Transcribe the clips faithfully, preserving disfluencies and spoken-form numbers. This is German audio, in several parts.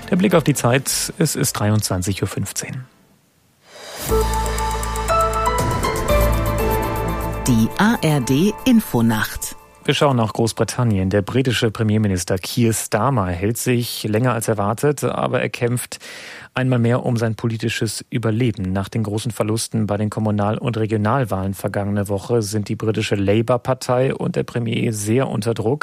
Der Blick auf die Zeit, es ist dreiundzwanzig Uhr fünfzehn. Die A R D-Infonacht. Wir schauen nach Großbritannien. Der britische Premierminister Keir Starmer hält sich länger als erwartet, aber er kämpft einmal mehr um sein politisches Überleben. Nach den großen Verlusten bei den Kommunal- und Regionalwahlen vergangene Woche sind die britische Labour-Partei und der Premier sehr unter Druck.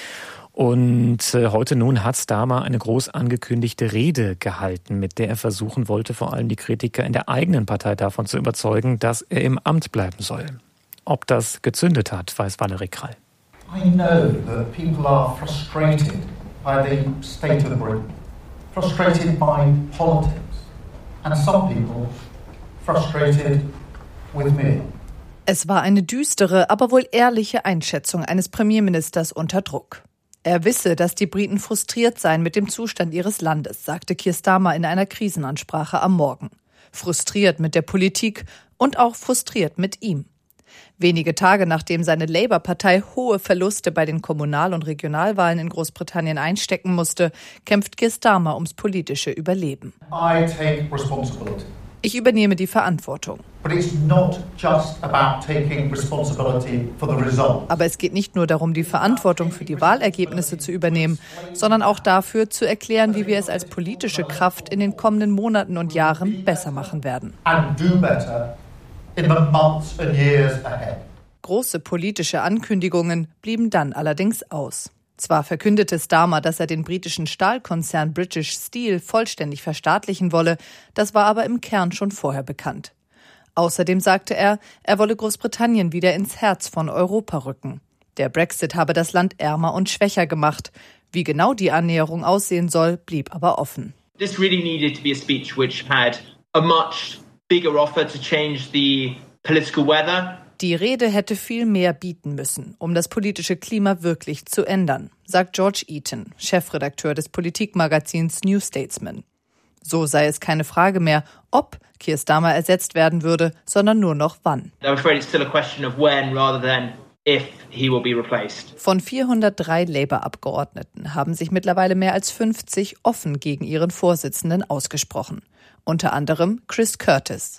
Und heute nun hat Starmer eine groß angekündigte Rede gehalten, mit der er versuchen wollte, vor allem die Kritiker in der eigenen Partei davon zu überzeugen, dass er im Amt bleiben soll. Ob das gezündet hat, weiß Valerie Krall. I know that people are frustrated by the state of Britain, frustrated by politics, and some people frustrated with me. Es war eine düstere, aber wohl ehrliche Einschätzung eines Premierministers unter Druck. Er wisse, dass die Briten frustriert seien mit dem Zustand ihres Landes, sagte Keir Starmer in einer Krisenansprache am Morgen. Frustriert mit der Politik und auch frustriert mit ihm. Wenige Tage nachdem seine Labour-Partei hohe Verluste bei den Kommunal- und Regionalwahlen in Großbritannien einstecken musste, kämpft Keir Starmer ums politische Überleben. I take responsibility. Ich übernehme die Verantwortung. But it's not just about taking responsibility for the result. Aber es geht nicht nur darum, die Verantwortung für die Wahlergebnisse zu übernehmen, sondern auch dafür zu erklären, wie wir es als politische Kraft in den kommenden Monaten und Jahren besser machen werden. And do better in the months and years ahead. Große politische Ankündigungen blieben dann allerdings aus. Zwar verkündete Starmer, dass er den britischen Stahlkonzern British Steel vollständig verstaatlichen wolle, das war aber im Kern schon vorher bekannt. Außerdem sagte er, er wolle Großbritannien wieder ins Herz von Europa rücken. Der Brexit habe das Land ärmer und schwächer gemacht. Wie genau die Annäherung aussehen soll, blieb aber offen. This really needed to be a speech which had a much bigger offer to change the political weather. Die Rede hätte viel mehr bieten müssen, um das politische Klima wirklich zu ändern, sagt George Eaton, Chefredakteur des Politikmagazins New Statesman. So sei es keine Frage mehr, ob Keir Starmer ersetzt werden würde, sondern nur noch wann. I'm afraid it's still a question of when rather than if he will be replaced. Von vierhundertdrei Labour-Abgeordneten haben sich mittlerweile mehr als fünfzig offen gegen ihren Vorsitzenden ausgesprochen. Unter anderem Chris Curtis.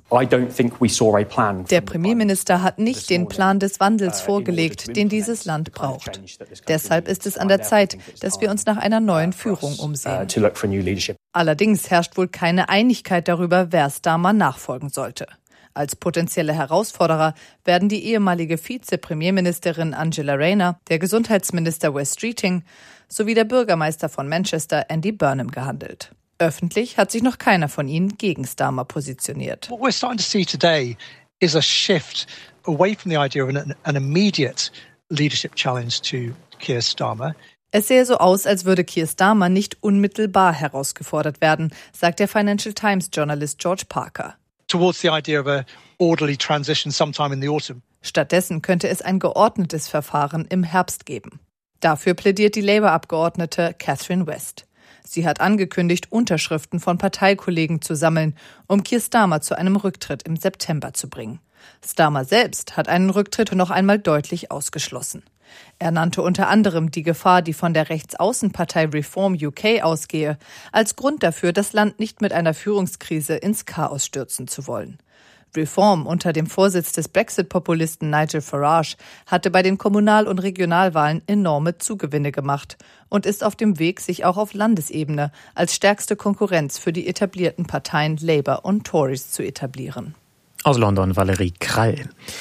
Der Premierminister hat nicht den Plan des Wandels vorgelegt, den dieses Land braucht. Deshalb ist es an der Zeit, dass wir uns nach einer neuen Führung umsehen. Allerdings herrscht wohl keine Einigkeit darüber, wer Starmer nachfolgen sollte. Als potenzielle Herausforderer werden die ehemalige Vize-Premierministerin Angela Rayner, der Gesundheitsminister Wes Streeting sowie der Bürgermeister von Manchester Andy Burnham gehandelt. Öffentlich hat sich noch keiner von ihnen gegen Starmer positioniert. What we're starting to see today is a shift away from the idea of an, an immediate leadership challenge to Keir Starmer. Es sähe so aus, als würde Keir Starmer nicht unmittelbar herausgefordert werden, sagt der Financial Times-Journalist George Parker. Towards the idea of a orderly transition sometime in the autumn. Stattdessen könnte es ein geordnetes Verfahren im Herbst geben. Dafür plädiert die Labour-Abgeordnete Catherine West. Sie hat angekündigt, Unterschriften von Parteikollegen zu sammeln, um Keir Starmer zu einem Rücktritt im September zu bringen. Starmer selbst hat einen Rücktritt noch einmal deutlich ausgeschlossen. Er nannte unter anderem die Gefahr, die von der Rechtsaußenpartei Reform U K ausgehe, als Grund dafür, das Land nicht mit einer Führungskrise ins Chaos stürzen zu wollen. Reform unter dem Vorsitz des Brexit-Populisten Nigel Farage hatte bei den Kommunal- und Regionalwahlen enorme Zugewinne gemacht und ist auf dem Weg, sich auch auf Landesebene als stärkste Konkurrenz für die etablierten Parteien Labour und Tories zu etablieren. Aus London Valerie Krall.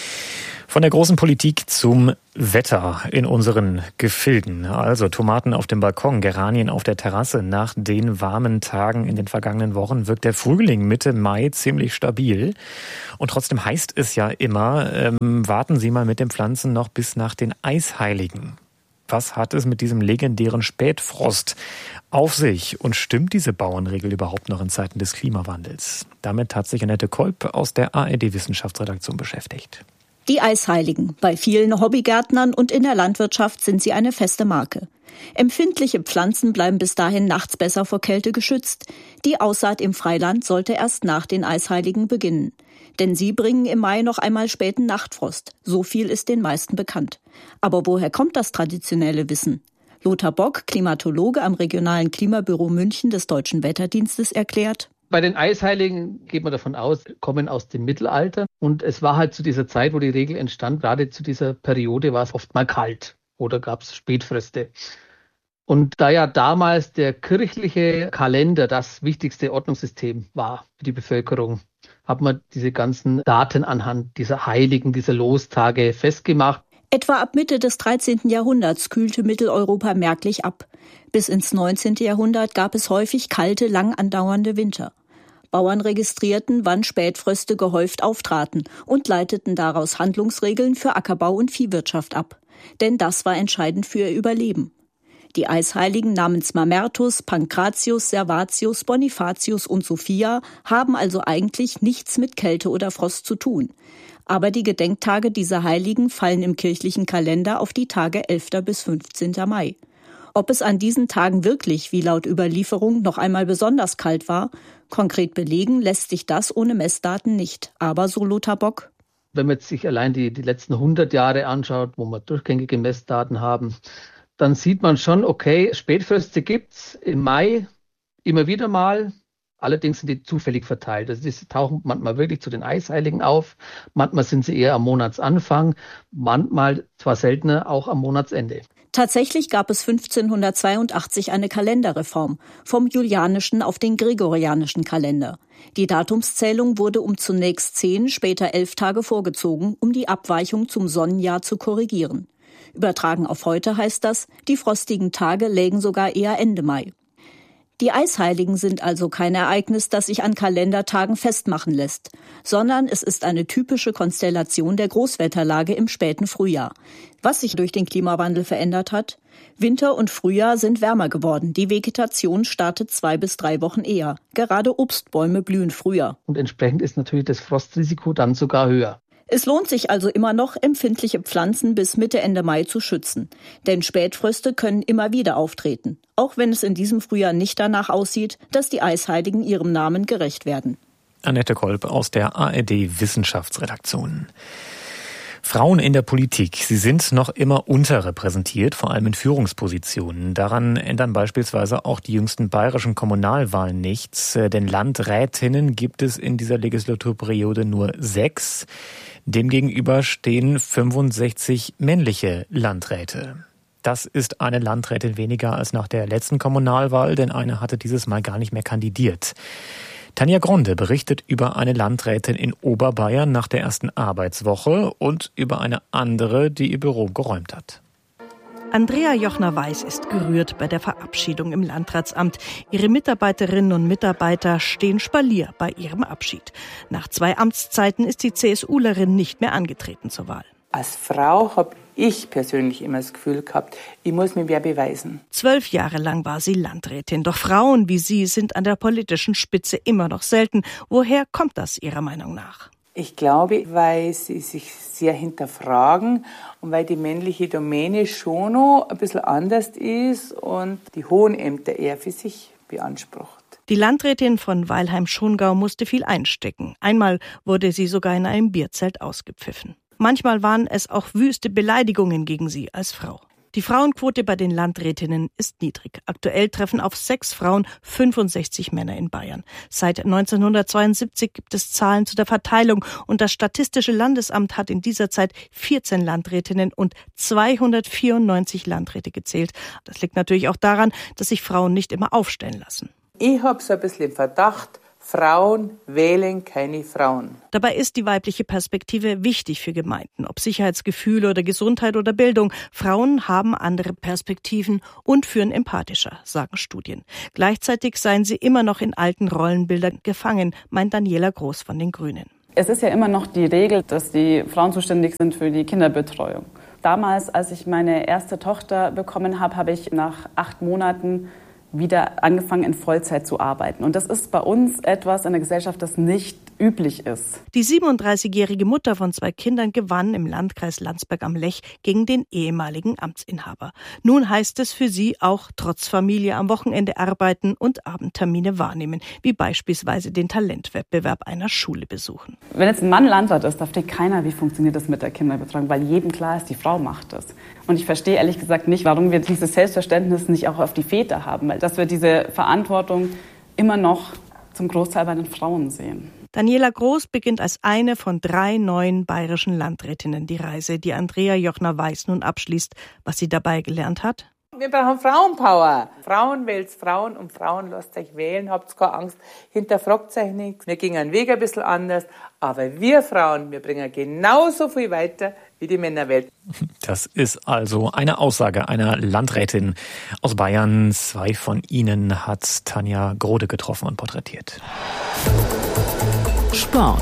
Von der großen Politik zum Wetter in unseren Gefilden. Also Tomaten auf dem Balkon, Geranien auf der Terrasse. Nach den warmen Tagen in den vergangenen Wochen wirkt der Frühling Mitte Mai ziemlich stabil. Und trotzdem heißt es ja immer, ähm, warten Sie mal mit den Pflanzen noch bis nach den Eisheiligen. Was hat es mit diesem legendären Spätfrost auf sich? Und stimmt diese Bauernregel überhaupt noch in Zeiten des Klimawandels? Damit hat sich Annette Kolb aus der A R D-Wissenschaftsredaktion beschäftigt. Die Eisheiligen. Bei vielen Hobbygärtnern und in der Landwirtschaft sind sie eine feste Marke. Empfindliche Pflanzen bleiben bis dahin nachts besser vor Kälte geschützt. Die Aussaat im Freiland sollte erst nach den Eisheiligen beginnen. Denn sie bringen im Mai noch einmal späten Nachtfrost. So viel ist den meisten bekannt. Aber woher kommt das traditionelle Wissen? Lothar Bock, Klimatologe am regionalen Klimabüro München des Deutschen Wetterdienstes, erklärt: Bei den Eisheiligen geht man davon aus, kommen aus dem Mittelalter. Und es war halt zu dieser Zeit, wo die Regel entstand, gerade zu dieser Periode war es oft mal kalt oder gab es Spätfröste. Und da ja damals der kirchliche Kalender das wichtigste Ordnungssystem war für die Bevölkerung, hat man diese ganzen Daten anhand dieser Heiligen, dieser Lostage festgemacht. Etwa ab Mitte des dreizehnten Jahrhunderts kühlte Mitteleuropa merklich ab. Bis ins neunzehnten Jahrhundert gab es häufig kalte, lang andauernde Winter. Bauern registrierten, wann Spätfröste gehäuft auftraten und leiteten daraus Handlungsregeln für Ackerbau und Viehwirtschaft ab. Denn das war entscheidend für ihr Überleben. Die Eisheiligen namens Mamertus, Pankratius, Servatius, Bonifatius und Sophia haben also eigentlich nichts mit Kälte oder Frost zu tun. Aber die Gedenktage dieser Heiligen fallen im kirchlichen Kalender auf die Tage elften bis fünfzehnten Mai. Ob es an diesen Tagen wirklich, wie laut Überlieferung, noch einmal besonders kalt war, konkret belegen lässt sich das ohne Messdaten nicht. Aber, so Lothar Bock: Wenn man sich allein die, die letzten hundert Jahre anschaut, wo wir durchgängige Messdaten haben, dann sieht man schon, okay, Spätfröste gibt's im Mai immer wieder mal. Allerdings sind die zufällig verteilt. Also die tauchen manchmal wirklich zu den Eisheiligen auf, manchmal sind sie eher am Monatsanfang, manchmal, zwar seltener, auch am Monatsende. Tatsächlich gab es fünfzehnhundertzweiundachtzig eine Kalenderreform, vom julianischen auf den gregorianischen Kalender. Die Datumszählung wurde um zunächst zehn, später elf Tage vorgezogen, um die Abweichung zum Sonnenjahr zu korrigieren. Übertragen auf heute heißt das, die frostigen Tage lägen sogar eher Ende Mai. Die Eisheiligen sind also kein Ereignis, das sich an Kalendertagen festmachen lässt, sondern es ist eine typische Konstellation der Großwetterlage im späten Frühjahr. Was sich durch den Klimawandel verändert hat? Winter und Frühjahr sind wärmer geworden. Die Vegetation startet zwei bis drei Wochen eher. Gerade Obstbäume blühen früher. Und entsprechend ist natürlich das Frostrisiko dann sogar höher. Es lohnt sich also immer noch, empfindliche Pflanzen bis Mitte, Ende Mai zu schützen. Denn Spätfröste können immer wieder auftreten. Auch wenn es in diesem Frühjahr nicht danach aussieht, dass die Eisheiligen ihrem Namen gerecht werden. Annette Kolb aus der A R D-Wissenschaftsredaktion. Frauen in der Politik, sie sind noch immer unterrepräsentiert, vor allem in Führungspositionen. Daran ändern beispielsweise auch die jüngsten bayerischen Kommunalwahlen nichts. Denn Landrätinnen gibt es in dieser Legislaturperiode nur sechs. Demgegenüber stehen fünfundsechzig männliche Landräte. Das ist eine Landrätin weniger als nach der letzten Kommunalwahl, denn eine hatte dieses Mal gar nicht mehr kandidiert. Tanja Gronde berichtet über eine Landrätin in Oberbayern nach der ersten Arbeitswoche und über eine andere, die ihr Büro geräumt hat. Andrea Jochner-Weiß ist gerührt bei der Verabschiedung im Landratsamt. Ihre Mitarbeiterinnen und Mitarbeiter stehen Spalier bei ihrem Abschied. Nach zwei Amtszeiten ist die CSUlerin nicht mehr angetreten zur Wahl. Als Frau habe ich persönlich immer das Gefühl gehabt, ich muss mir mehr beweisen. Zwölf Jahre lang war sie Landrätin. Doch Frauen wie sie sind an der politischen Spitze immer noch selten. Woher kommt das Ihrer Meinung nach? Ich glaube, weil sie sich sehr hinterfragen und weil die männliche Domäne schon noch ein bisschen anders ist und die hohen Ämter eher für sich beansprucht. Die Landrätin von Weilheim-Schongau musste viel einstecken. Einmal wurde sie sogar in einem Bierzelt ausgepfiffen. Manchmal waren es auch wüste Beleidigungen gegen sie als Frau. Die Frauenquote bei den Landrätinnen ist niedrig. Aktuell treffen auf sechs Frauen fünfundsechzig Männer in Bayern. Seit neunzehnhundertzweiundsiebzig gibt es Zahlen zu der Verteilung und das Statistische Landesamt hat in dieser Zeit vierzehn Landrätinnen und zweihundertvierundneunzig Landräte gezählt. Das liegt natürlich auch daran, dass sich Frauen nicht immer aufstellen lassen. Ich habe so ein bisschen im Verdacht, Frauen wählen keine Frauen. Dabei ist die weibliche Perspektive wichtig für Gemeinden, ob Sicherheitsgefühle oder Gesundheit oder Bildung. Frauen haben andere Perspektiven und führen empathischer, sagen Studien. Gleichzeitig seien sie immer noch in alten Rollenbildern gefangen, meint Daniela Groß von den Grünen. Es ist ja immer noch die Regel, dass die Frauen zuständig sind für die Kinderbetreuung. Damals, als ich meine erste Tochter bekommen habe, habe ich nach acht Monaten wieder angefangen, in Vollzeit zu arbeiten. Und das ist bei uns etwas in der Gesellschaft, das nicht üblich ist. Die siebenunddreißigjährige Mutter von zwei Kindern gewann im Landkreis Landsberg am Lech gegen den ehemaligen Amtsinhaber. Nun heißt es für sie auch trotz Familie am Wochenende arbeiten und Abendtermine wahrnehmen, wie beispielsweise den Talentwettbewerb einer Schule besuchen. Wenn jetzt ein Mann Landwirt ist, da versteht keiner, wie funktioniert das mit der Kinderbetreuung, weil jedem klar ist, die Frau macht das. Und ich verstehe ehrlich gesagt nicht, warum wir dieses Selbstverständnis nicht auch auf die Väter haben, weil dass wir diese Verantwortung immer noch zum Großteil bei den Frauen sehen. Daniela Groß beginnt als eine von drei neuen bayerischen Landrätinnen die Reise, die Andrea Jochner-Weiß nun abschließt. Was sie dabei gelernt hat? Wir brauchen Frauenpower. Frauen wählt Frauen und Frauen lasst euch wählen, habt keine Angst, hinterfragt euch nichts. Wir gehen einen Weg ein bisschen anders, aber wir Frauen, wir bringen genauso viel weiter wie die Männerwelt. Das ist also eine Aussage einer Landrätin aus Bayern. Zwei von ihnen hat Tanja Grode getroffen und porträtiert. Sport.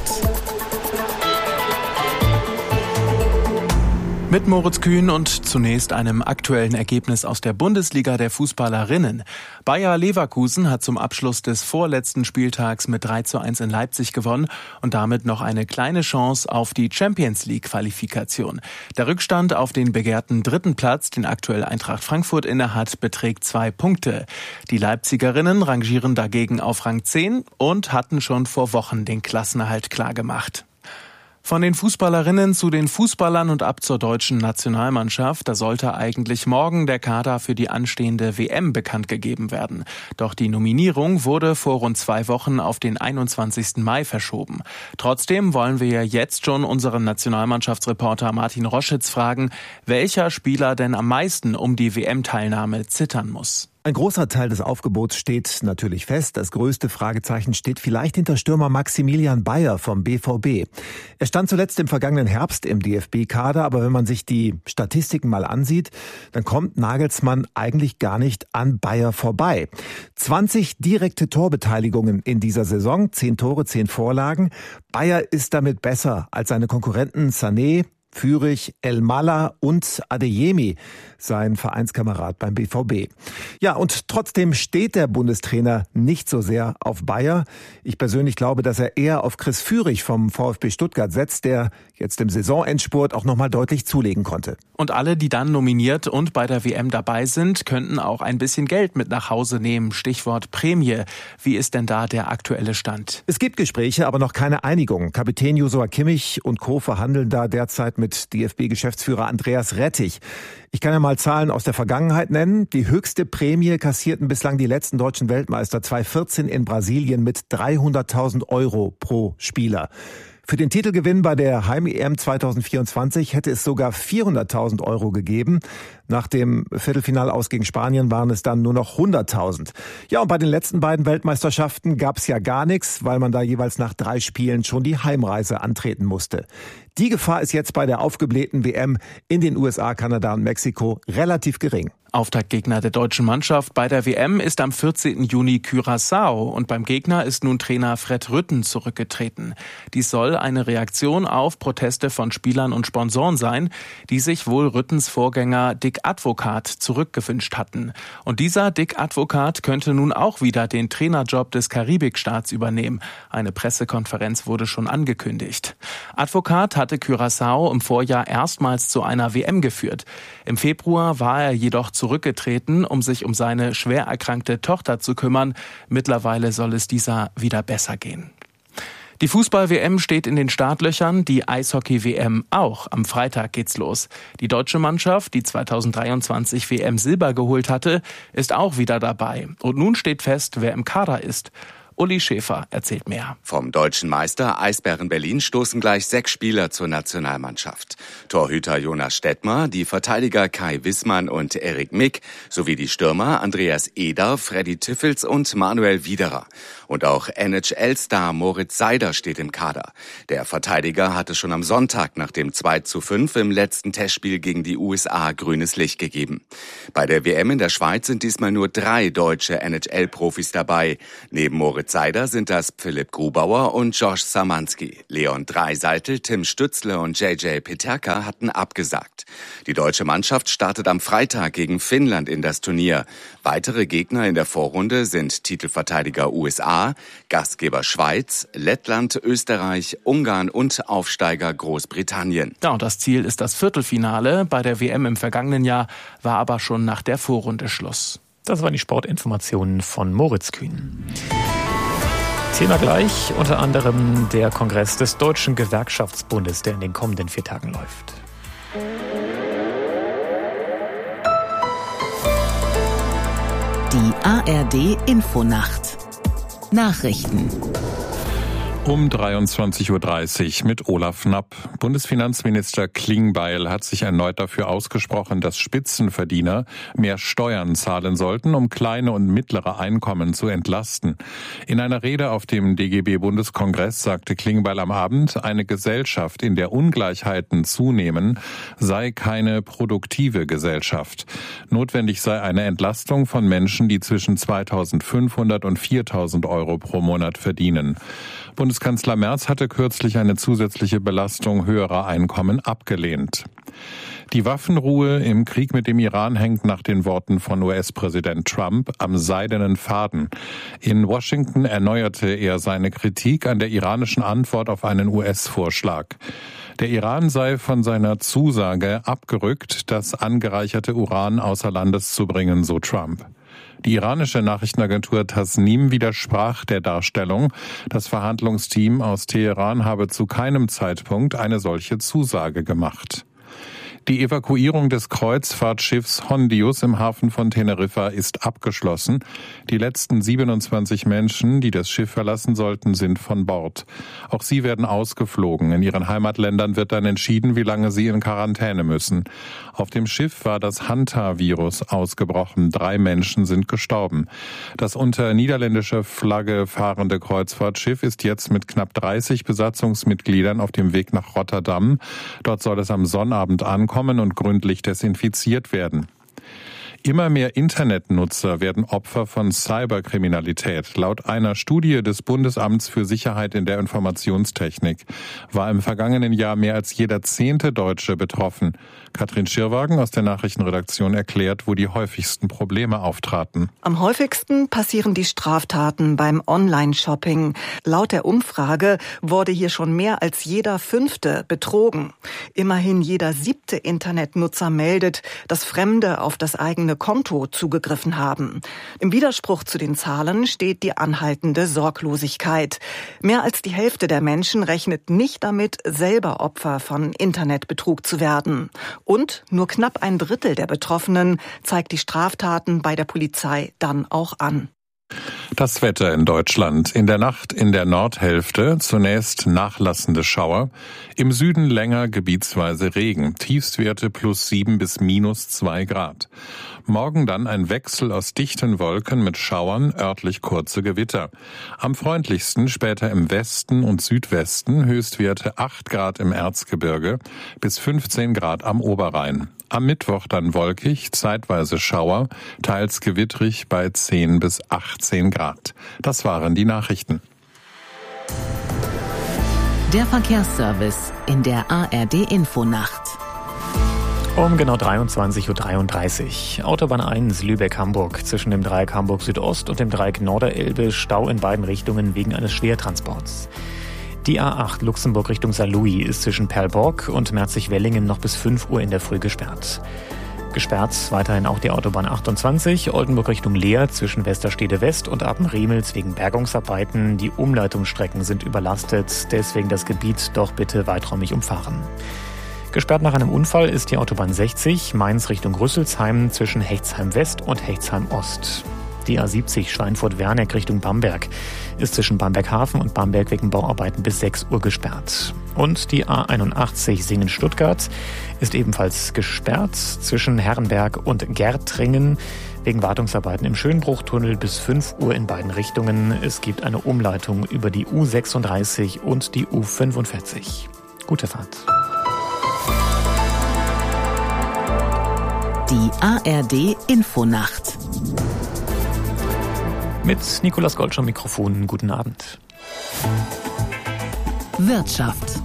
Mit Moritz Kühn und zunächst einem aktuellen Ergebnis aus der Bundesliga der Fußballerinnen. Bayer Leverkusen hat zum Abschluss des vorletzten Spieltags mit drei zu eins in Leipzig gewonnen und damit noch eine kleine Chance auf die Champions-League-Qualifikation. Der Rückstand auf den begehrten dritten Platz, den aktuell Eintracht Frankfurt innehat, beträgt zwei Punkte. Die Leipzigerinnen rangieren dagegen auf Rang zehn und hatten schon vor Wochen den Klassenerhalt klargemacht. Von den Fußballerinnen zu den Fußballern und ab zur deutschen Nationalmannschaft. Da sollte eigentlich morgen der Kader für die anstehende W M bekannt gegeben werden. Doch die Nominierung wurde vor rund zwei Wochen auf den einundzwanzigsten Mai verschoben. Trotzdem wollen wir jetzt schon unseren Nationalmannschaftsreporter Martin Roschitz fragen, welcher Spieler denn am meisten um die W M-Teilnahme zittern muss. Ein großer Teil des Aufgebots steht natürlich fest. Das größte Fragezeichen steht vielleicht hinter Stürmer Maximilian Bayer vom B V B. Er stand zuletzt im vergangenen Herbst im D F B-Kader, aber wenn man sich die Statistiken mal ansieht, dann kommt Nagelsmann eigentlich gar nicht an Bayer vorbei. zwanzig direkte Torbeteiligungen in dieser Saison, zehn Tore, zehn Vorlagen. Bayer ist damit besser als seine Konkurrenten Sané, Führig, El Mala und Adeyemi, sein Vereinskamerad beim B V B. Ja, und trotzdem steht der Bundestrainer nicht so sehr auf Bayer. Ich persönlich glaube, dass er eher auf Chris Führig vom VfB Stuttgart setzt, der jetzt im Saisonendspurt auch nochmal deutlich zulegen konnte. Und alle, die dann nominiert und bei der W M dabei sind, könnten auch ein bisschen Geld mit nach Hause nehmen. Stichwort Prämie. Wie ist denn da der aktuelle Stand? Es gibt Gespräche, aber noch keine Einigung. Kapitän Joshua Kimmich und Co. verhandeln da derzeit mit D F B-Geschäftsführer Andreas Rettich. Ich kann ja mal Zahlen aus der Vergangenheit nennen. Die höchste Prämie kassierten bislang die letzten deutschen Weltmeister zweitausendvierzehn in Brasilien mit dreihunderttausend Euro pro Spieler. Für den Titelgewinn bei der Heim-E M zweitausendvierundzwanzig hätte es sogar vierhunderttausend Euro gegeben. Nach dem Viertelfinalaus gegen Spanien waren es dann nur noch hunderttausend. Ja, und bei den letzten beiden Weltmeisterschaften gab es ja gar nichts, weil man da jeweils nach drei Spielen schon die Heimreise antreten musste. Die Gefahr ist jetzt bei der aufgeblähten W M in den U S A, Kanada und Mexiko relativ gering. Auftaktgegner der deutschen Mannschaft bei der W M ist am vierzehnten Juni Curaçao und beim Gegner ist nun Trainer Fred Rutten zurückgetreten. Dies soll eine Reaktion auf Proteste von Spielern und Sponsoren sein, die sich wohl Ruttens Vorgänger Dick Advocaat zurückgewünscht hatten. Und dieser Dick Advocaat könnte nun auch wieder den Trainerjob des Karibikstaats übernehmen. Eine Pressekonferenz wurde schon angekündigt. Advocaat hatte Curaçao im Vorjahr erstmals zu einer W M geführt. Im Februar war er jedoch zurückgetreten, um sich um seine schwer erkrankte Tochter zu kümmern. Mittlerweile soll es dieser wieder besser gehen. Die Fußball-W M steht in den Startlöchern, die Eishockey-W M auch. Am Freitag geht's los. Die deutsche Mannschaft, die zweitausenddreiundzwanzig W M Silber geholt hatte, ist auch wieder dabei. Und nun steht fest, wer im Kader ist. Uli Schäfer erzählt mehr. Vom deutschen Meister Eisbären Berlin stoßen gleich sechs Spieler zur Nationalmannschaft. Torhüter Jonas Stettmar, die Verteidiger Kai Wissmann und Erik Mick sowie die Stürmer Andreas Eder, Freddy Tiffels und Manuel Wiederer. Und auch N H L-Star Moritz Seider steht im Kader. Der Verteidiger hatte schon am Sonntag nach dem zwei zu fünf im letzten Testspiel gegen die U S A grünes Licht gegeben. Bei der W M in der Schweiz sind diesmal nur drei deutsche N H L-Profis dabei. Neben Moritz Moritz Seider sind das Philipp Grubauer und Josh Szymanski. Leon Dreiseitel, Tim Stützle und J J Peterka hatten abgesagt. Die deutsche Mannschaft startet am Freitag gegen Finnland in das Turnier. Weitere Gegner in der Vorrunde sind Titelverteidiger U S A, Gastgeber Schweiz, Lettland, Österreich, Ungarn und Aufsteiger Großbritannien. Ja, und das Ziel ist das Viertelfinale. Bei der W M im vergangenen Jahr war aber schon nach der Vorrunde Schluss. Das waren die Sportinformationen von Moritz Kühn. Thema gleich, unter anderem der Kongress des Deutschen Gewerkschaftsbundes, der in den kommenden vier Tagen läuft. Die A R D Infonacht. Nachrichten. Um dreiundzwanzig Uhr dreißig mit Olaf Knapp. Bundesfinanzminister Klingbeil hat sich erneut dafür ausgesprochen, dass Spitzenverdiener mehr Steuern zahlen sollten, um kleine und mittlere Einkommen zu entlasten. In einer Rede auf dem D G B-Bundeskongress sagte Klingbeil am Abend, eine Gesellschaft, in der Ungleichheiten zunehmen, sei keine produktive Gesellschaft. Notwendig sei eine Entlastung von Menschen, die zwischen zweitausendfünfhundert und viertausend Euro pro Monat verdienen. Bundeskanzler Merz hatte kürzlich eine zusätzliche Belastung höherer Einkommen abgelehnt. Die Waffenruhe im Krieg mit dem Iran hängt nach den Worten von U S-Präsident Trump am seidenen Faden. In Washington erneuerte er seine Kritik an der iranischen Antwort auf einen U S-Vorschlag. Der Iran sei von seiner Zusage abgerückt, das angereicherte Uran außer Landes zu bringen, so Trump. Die iranische Nachrichtenagentur Tasnim widersprach der Darstellung, das Verhandlungsteam aus Teheran habe zu keinem Zeitpunkt eine solche Zusage gemacht. Die Evakuierung des Kreuzfahrtschiffs Hondius im Hafen von Teneriffa ist abgeschlossen. Die letzten siebenundzwanzig Menschen, die das Schiff verlassen sollten, sind von Bord. Auch sie werden ausgeflogen. In ihren Heimatländern wird dann entschieden, wie lange sie in Quarantäne müssen. Auf dem Schiff war das Hanta-Virus ausgebrochen. Drei Menschen sind gestorben. Das unter niederländischer Flagge fahrende Kreuzfahrtschiff ist jetzt mit knapp dreißig Besatzungsmitgliedern auf dem Weg nach Rotterdam. Dort soll es am Sonnabend ankommen und gründlich desinfiziert werden. Immer mehr Internetnutzer werden Opfer von Cyberkriminalität. Laut einer Studie des Bundesamts für Sicherheit in der Informationstechnik war im vergangenen Jahr mehr als jeder zehnte Deutsche betroffen. Katrin Schirwagen aus der Nachrichtenredaktion erklärt, wo die häufigsten Probleme auftraten. Am häufigsten passieren die Straftaten beim Online-Shopping. Laut der Umfrage wurde hier schon mehr als jeder Fünfte betrogen. Immerhin jeder siebte Internetnutzer meldet, dass Fremde auf das eigene Konto zugegriffen haben. Im Widerspruch zu den Zahlen steht die anhaltende Sorglosigkeit. Mehr als die Hälfte der Menschen rechnet nicht damit, selber Opfer von Internetbetrug zu werden. Und nur knapp ein Drittel der Betroffenen zeigt die Straftaten bei der Polizei dann auch an. Das Wetter in Deutschland. In der Nacht in der Nordhälfte zunächst nachlassende Schauer. Im Süden länger gebietsweise Regen. Tiefstwerte plus sieben bis minus zwei Grad. Morgen dann ein Wechsel aus dichten Wolken mit Schauern, örtlich kurze Gewitter. Am freundlichsten später im Westen und Südwesten, Höchstwerte acht Grad im Erzgebirge bis fünfzehn Grad am Oberrhein. Am Mittwoch dann wolkig, zeitweise Schauer, teils gewittrig bei zehn bis achtzehn Grad. Das waren die Nachrichten. Der Verkehrsservice in der A R D Infonacht. Um genau dreiundzwanzig Uhr dreiunddreißig. Autobahn eins Lübeck-Hamburg. Zwischen dem Dreieck Hamburg Südost und dem Dreieck Norderelbe Stau in beiden Richtungen wegen eines Schwertransports. Die A acht Luxemburg Richtung Saarlouis ist zwischen Perlborg und Merzig-Wellingen noch bis fünf Uhr in der Früh gesperrt. Gesperrt weiterhin auch die Autobahn achtundzwanzig Oldenburg Richtung Leer zwischen Westerstede West und Apen-Riemels wegen Bergungsarbeiten. Die Umleitungsstrecken sind überlastet, deswegen das Gebiet doch bitte weiträumig umfahren. Gesperrt nach einem Unfall ist die Autobahn sechzig Mainz Richtung Rüsselsheim zwischen Hechtsheim West und Hechtsheim Ost. Die A siebzig Schweinfurt-Werneck Richtung Bamberg ist zwischen Bamberg-Hafen und Bamberg wegen Bauarbeiten bis sechs Uhr gesperrt. Und die A einundachtzig Singen-Stuttgart ist ebenfalls gesperrt zwischen Herrenberg und Gärtringen wegen Wartungsarbeiten im Schönbruchtunnel bis fünf Uhr in beiden Richtungen. Es gibt eine Umleitung über die U sechsunddreißig und die U fünfundvierzig. Gute Fahrt. Die A R D Infonacht. Mit Nikolaus Golsch am Mikrofon. Guten Abend. Wirtschaft.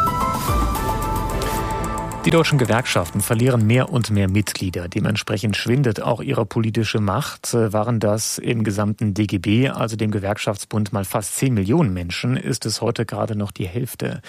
Die deutschen Gewerkschaften verlieren mehr und mehr Mitglieder. Dementsprechend schwindet auch ihre politische Macht. Waren das im gesamten D G B, also dem Gewerkschaftsbund, mal fast zehn Millionen Menschen, ist es heute gerade noch die Hälfte.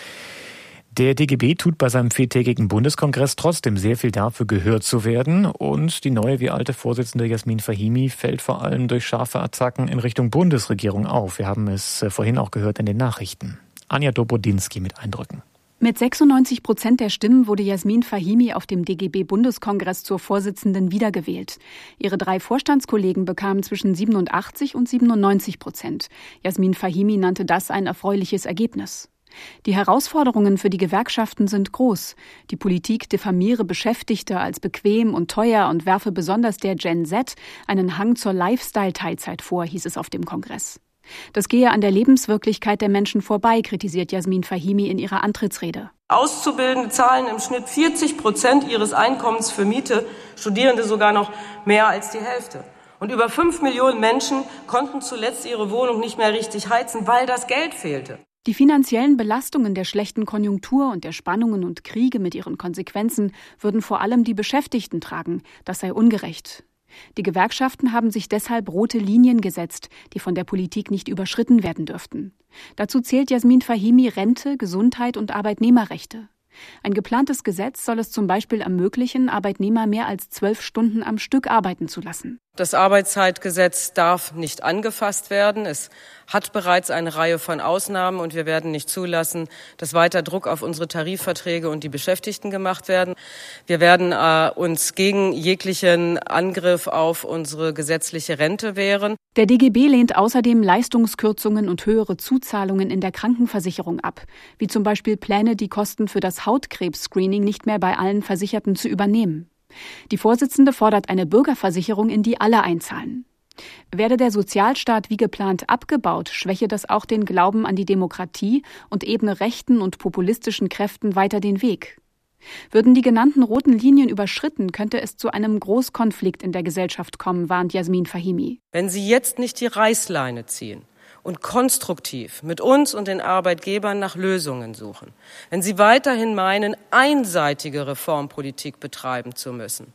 Der D G B tut bei seinem viertägigen Bundeskongress trotzdem sehr viel dafür, gehört zu werden. Und die neue wie alte Vorsitzende Jasmin Fahimi fällt vor allem durch scharfe Attacken in Richtung Bundesregierung auf. Wir haben es vorhin auch gehört in den Nachrichten. Anja Dobrodinsky mit Eindrücken. Mit sechsundneunzig Prozent der Stimmen wurde Jasmin Fahimi auf dem D G B-Bundeskongress zur Vorsitzenden wiedergewählt. Ihre drei Vorstandskollegen bekamen zwischen siebenundachtzig und siebenundneunzig Prozent. Jasmin Fahimi nannte das ein erfreuliches Ergebnis. Die Herausforderungen für die Gewerkschaften sind groß. Die Politik diffamiere Beschäftigte als bequem und teuer und werfe besonders der Gen Z einen Hang zur Lifestyle-Teilzeit vor, hieß es auf dem Kongress. Das gehe an der Lebenswirklichkeit der Menschen vorbei, kritisiert Jasmin Fahimi in ihrer Antrittsrede. Auszubildende zahlen im Schnitt vierzig Prozent ihres Einkommens für Miete, Studierende sogar noch mehr als die Hälfte. Und über fünf Millionen Menschen konnten zuletzt ihre Wohnung nicht mehr richtig heizen, weil das Geld fehlte. Die finanziellen Belastungen der schlechten Konjunktur und der Spannungen und Kriege mit ihren Konsequenzen würden vor allem die Beschäftigten tragen. Das sei ungerecht. Die Gewerkschaften haben sich deshalb rote Linien gesetzt, die von der Politik nicht überschritten werden dürften. Dazu zählt Jasmin Fahimi Rente, Gesundheit und Arbeitnehmerrechte. Ein geplantes Gesetz soll es zum Beispiel ermöglichen, Arbeitnehmer mehr als zwölf Stunden am Stück arbeiten zu lassen. Das Arbeitszeitgesetz darf nicht angefasst werden. Es hat bereits eine Reihe von Ausnahmen und wir werden nicht zulassen, dass weiter Druck auf unsere Tarifverträge und die Beschäftigten gemacht werden. Wir werden äh, uns gegen jeglichen Angriff auf unsere gesetzliche Rente wehren. Der D G B lehnt außerdem Leistungskürzungen und höhere Zuzahlungen in der Krankenversicherung ab, wie zum Beispiel Pläne, die Kosten für das Hautkrebs-Screening nicht mehr bei allen Versicherten zu übernehmen. Die Vorsitzende fordert eine Bürgerversicherung, in die alle einzahlen. Werde der Sozialstaat wie geplant abgebaut, schwäche das auch den Glauben an die Demokratie und ebne rechten und populistischen Kräften weiter den Weg. Würden die genannten roten Linien überschritten, könnte es zu einem Großkonflikt in der Gesellschaft kommen, warnt Jasmin Fahimi. Wenn Sie jetzt nicht die Reißleine ziehen und konstruktiv mit uns und den Arbeitgebern nach Lösungen suchen, wenn Sie weiterhin meinen, einseitige Reformpolitik betreiben zu müssen,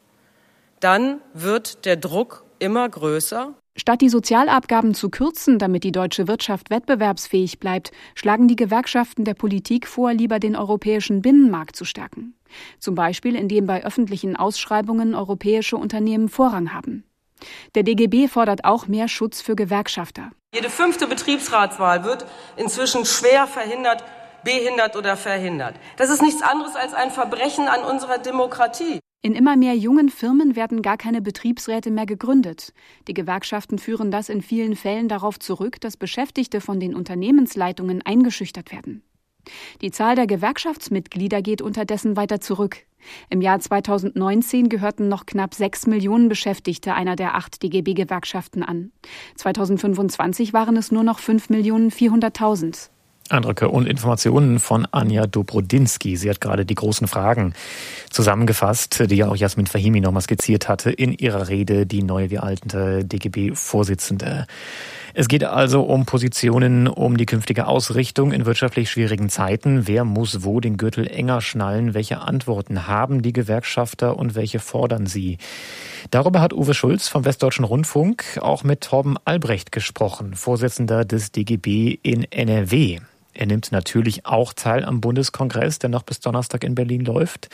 dann wird der Druck immer größer. Statt die Sozialabgaben zu kürzen, damit die deutsche Wirtschaft wettbewerbsfähig bleibt, schlagen die Gewerkschaften der Politik vor, lieber den europäischen Binnenmarkt zu stärken. Zum Beispiel, indem bei öffentlichen Ausschreibungen europäische Unternehmen Vorrang haben. Der D G B fordert auch mehr Schutz für Gewerkschafter. Jede fünfte Betriebsratswahl wird inzwischen schwer verhindert, behindert oder verhindert. Das ist nichts anderes als ein Verbrechen an unserer Demokratie. In immer mehr jungen Firmen werden gar keine Betriebsräte mehr gegründet. Die Gewerkschaften führen das in vielen Fällen darauf zurück, dass Beschäftigte von den Unternehmensleitungen eingeschüchtert werden. Die Zahl der Gewerkschaftsmitglieder geht unterdessen weiter zurück. Im Jahr zweitausendneunzehn gehörten noch knapp sechs Millionen Beschäftigte einer der acht D G B-Gewerkschaften an. zweitausendfünfundzwanzig waren es nur noch fünf Millionen vierhunderttausend. Eindrücke und Informationen von Anja Dobrodinsky. Sie hat gerade die großen Fragen zusammengefasst, die ja auch Jasmin Fahimi nochmal skizziert hatte in ihrer Rede, die neue wie alte D G B-Vorsitzende. Es geht also um Positionen, um die künftige Ausrichtung in wirtschaftlich schwierigen Zeiten. Wer muss wo den Gürtel enger schnallen? Welche Antworten haben die Gewerkschafter und welche fordern sie? Darüber hat Uwe Schulz vom Westdeutschen Rundfunk auch mit Torben Albrecht gesprochen, Vorsitzender des D G B in N R W. Er nimmt natürlich auch teil am Bundeskongress, der noch bis Donnerstag in Berlin läuft.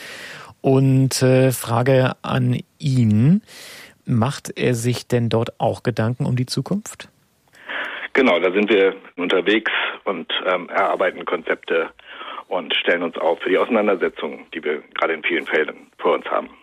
Und äh, Frage an ihn, macht er sich denn dort auch Gedanken um die Zukunft? Genau, da sind wir unterwegs und ähm, erarbeiten Konzepte und stellen uns auf für die Auseinandersetzungen, die wir gerade in vielen Feldern vor uns haben.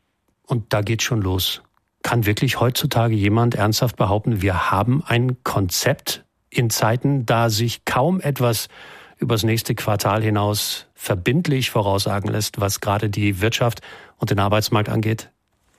Und da geht's schon los. Kann wirklich heutzutage jemand ernsthaft behaupten, wir haben ein Konzept in Zeiten, da sich kaum etwas übers nächste Quartal hinaus verbindlich voraussagen lässt, was gerade die Wirtschaft und den Arbeitsmarkt angeht?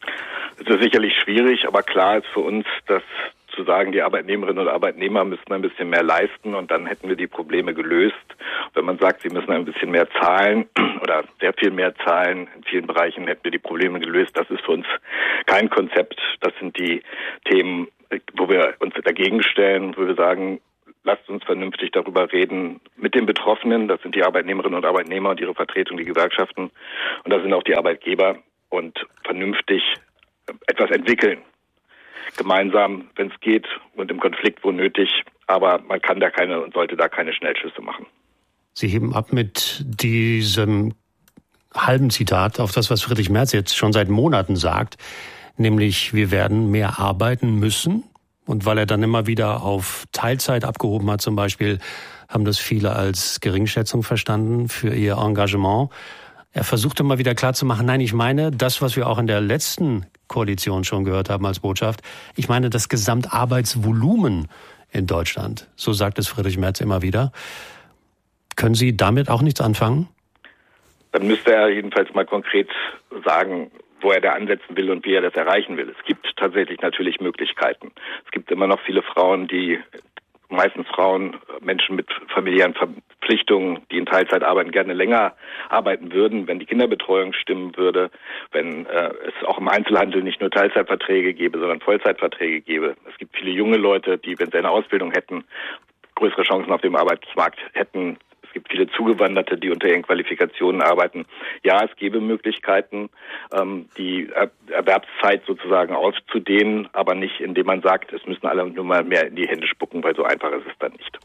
Es ist sicherlich schwierig, aber klar ist für uns, dass zu sagen, die Arbeitnehmerinnen und Arbeitnehmer müssen ein bisschen mehr leisten und dann hätten wir die Probleme gelöst. Wenn man sagt, sie müssen ein bisschen mehr zahlen oder sehr viel mehr zahlen, in vielen Bereichen hätten wir die Probleme gelöst. Das ist für uns kein Konzept. Das sind die Themen wo wir uns dagegen stellen, wo wir sagen, lasst uns vernünftig darüber reden mit den Betroffenen, das sind die Arbeitnehmerinnen und Arbeitnehmer und ihre Vertretung, die Gewerkschaften, und das sind auch die Arbeitgeber, und vernünftig etwas entwickeln. Gemeinsam, wenn es geht, und im Konflikt, wo nötig, aber man kann da keine und sollte da keine Schnellschüsse machen. Sie heben ab mit diesem halben Zitat auf das, was Friedrich Merz jetzt schon seit Monaten sagt, nämlich wir werden mehr arbeiten müssen. Und weil er dann immer wieder auf Teilzeit abgehoben hat zum Beispiel, haben das viele als Geringschätzung verstanden für ihr Engagement. Er versucht immer wieder klarzumachen, nein, ich meine das, was wir auch in der letzten Koalition schon gehört haben als Botschaft. Ich meine das Gesamtarbeitsvolumen in Deutschland. So sagt es Friedrich Merz immer wieder. Können Sie damit auch nichts anfangen? Dann müsste er jedenfalls mal konkret sagen, wo er da ansetzen will und wie er das erreichen will. Es gibt tatsächlich natürlich Möglichkeiten. Es gibt immer noch viele Frauen, die, meistens Frauen, Menschen mit familiären Verpflichtungen, die in Teilzeit arbeiten, gerne länger arbeiten würden, wenn die Kinderbetreuung stimmen würde, wenn äh, es auch im Einzelhandel nicht nur Teilzeitverträge gäbe, sondern Vollzeitverträge gäbe. Es gibt viele junge Leute, die, wenn sie eine Ausbildung hätten, größere Chancen auf dem Arbeitsmarkt hätten. Es gibt viele Zugewanderte, die unter ihren Qualifikationen arbeiten. Ja, es gäbe Möglichkeiten, ähm, die er- Erwerbszeit sozusagen auszudehnen, aber nicht, indem man sagt, es müssen alle nur mal mehr in die Hände spucken, weil so einfach ist es dann nicht.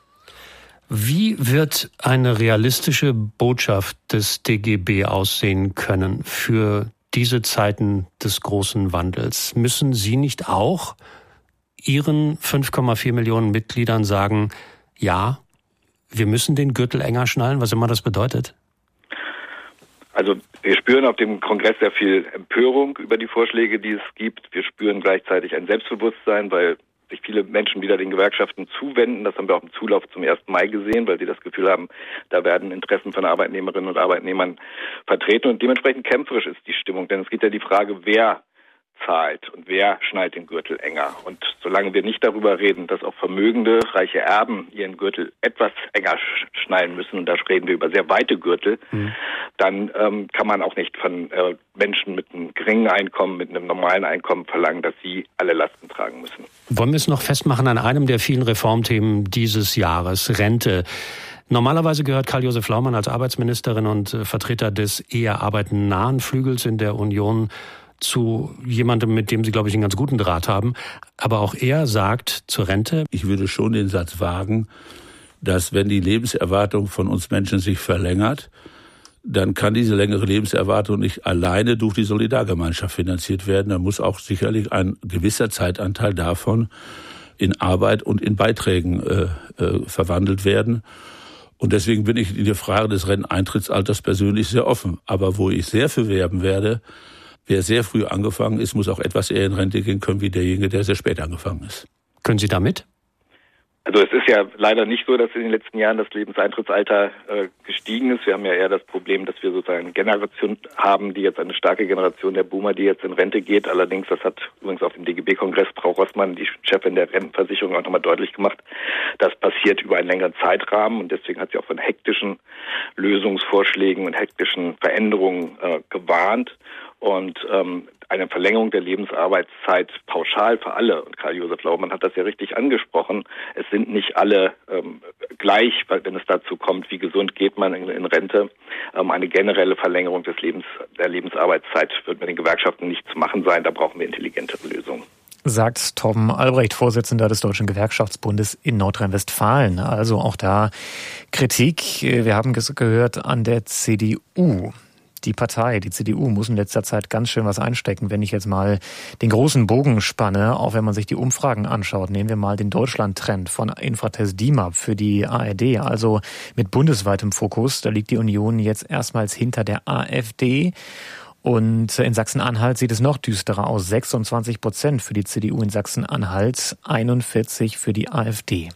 Wie wird eine realistische Botschaft des D G B aussehen können für diese Zeiten des großen Wandels? Müssen Sie nicht auch Ihren fünf Komma vier Millionen Mitgliedern sagen, ja, wir müssen den Gürtel enger schnallen, was immer das bedeutet? Also wir spüren auf dem Kongress sehr viel Empörung über die Vorschläge, die es gibt. Wir spüren gleichzeitig ein Selbstbewusstsein, weil sich viele Menschen wieder den Gewerkschaften zuwenden. Das haben wir auch im Zulauf zum ersten Mai gesehen, weil sie das Gefühl haben, da werden Interessen von Arbeitnehmerinnen und Arbeitnehmern vertreten. Und dementsprechend kämpferisch ist die Stimmung, denn es geht ja die Frage, wer zahlt und wer schnallt den Gürtel enger. Und solange wir nicht darüber reden, dass auch vermögende, reiche Erben ihren Gürtel etwas enger sch- schnallen müssen, und da reden wir über sehr weite Gürtel, mhm. dann ähm, kann man auch nicht von äh, Menschen mit einem geringen Einkommen, mit einem normalen Einkommen verlangen, dass sie alle Lasten tragen müssen. Wollen wir es noch festmachen an einem der vielen Reformthemen dieses Jahres, Rente. Normalerweise gehört Karl-Josef Laumann als Arbeitsministerin und äh, Vertreter des eher arbeitennahen Flügels in der Union zu jemandem, mit dem Sie, glaube ich, einen ganz guten Draht haben. Aber auch er sagt zur Rente: Ich würde schon den Satz wagen, dass wenn die Lebenserwartung von uns Menschen sich verlängert, dann kann diese längere Lebenserwartung nicht alleine durch die Solidargemeinschaft finanziert werden. Da muss auch sicherlich ein gewisser Zeitanteil davon in Arbeit und in Beiträgen äh, äh, verwandelt werden. Und deswegen bin ich in der Frage des Renteneintrittsalters persönlich sehr offen. Aber wo ich sehr für werben werde, wer sehr früh angefangen ist, muss auch etwas eher in Rente gehen können wie derjenige, der sehr spät angefangen ist. Können Sie damit? Also es ist ja leider nicht so, dass in den letzten Jahren das Lebenseintrittsalter äh, gestiegen ist. Wir haben ja eher das Problem, dass wir sozusagen eine Generation haben, die jetzt eine starke Generation der Boomer, die jetzt in Rente geht. Allerdings, das hat übrigens auf dem D G B-Kongress Frau Rossmann, die Chefin der Rentenversicherung, auch nochmal deutlich gemacht, das passiert über einen längeren Zeitrahmen, und deswegen hat sie auch von hektischen Lösungsvorschlägen und hektischen Veränderungen äh, gewarnt. Und ähm, eine Verlängerung der Lebensarbeitszeit pauschal für alle, und Karl-Josef Laumann hat das ja richtig angesprochen, es sind nicht alle ähm, gleich, wenn es dazu kommt, wie gesund geht man in, in Rente. Ähm, eine generelle Verlängerung des Lebens, der Lebensarbeitszeit wird mit den Gewerkschaften nicht zu machen sein, da brauchen wir intelligentere Lösungen. Sagt Torben Albrecht, Vorsitzender des Deutschen Gewerkschaftsbundes in Nordrhein-Westfalen. Also auch da Kritik, wir haben es gehört, an der C D U. Die Partei, die C D U, muss in letzter Zeit ganz schön was einstecken. Wenn ich jetzt mal den großen Bogen spanne, auch wenn man sich die Umfragen anschaut, nehmen wir mal den Deutschland-Trend von Infratest D I M A P für die A R D, also mit bundesweitem Fokus. Da liegt die Union jetzt erstmals hinter der AfD. Und in Sachsen-Anhalt sieht es noch düsterer aus. sechsundzwanzig Prozent für die C D U in Sachsen-Anhalt, einundvierzig für die AfD.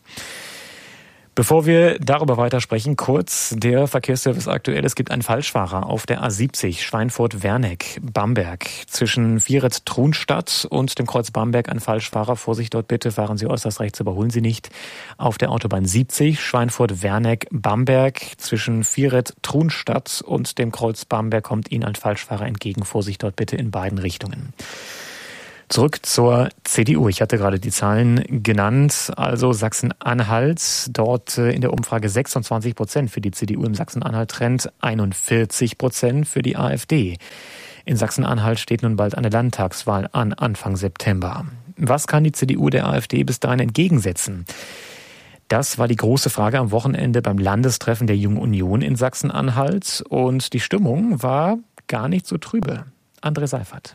Bevor wir darüber weitersprechen, kurz der Verkehrsservice aktuell. Es gibt einen Falschfahrer auf der A siebzig Schweinfurt-Werneck-Bamberg. Zwischen Vieret-Trunstadt und dem Kreuz Bamberg ein Falschfahrer. Vorsicht dort bitte, fahren Sie äußerst rechts, überholen Sie nicht. Auf der Autobahn siebzig Schweinfurt-Werneck-Bamberg. Zwischen Vieret-Trunstadt und dem Kreuz Bamberg kommt Ihnen ein Falschfahrer entgegen. Vorsicht dort bitte in beiden Richtungen. Zurück zur C D U. Ich hatte gerade die Zahlen genannt. Also Sachsen-Anhalt, dort in der Umfrage sechsundzwanzig Prozent für die C D U im Sachsen-Anhalt-Trend, einundvierzig Prozent für die AfD. In Sachsen-Anhalt steht nun bald eine Landtagswahl an, Anfang September. Was kann die C D U der AfD bis dahin entgegensetzen? Das war die große Frage am Wochenende beim Landestreffen der Jungen Union in Sachsen-Anhalt. Und die Stimmung war gar nicht so trübe. André Seifert.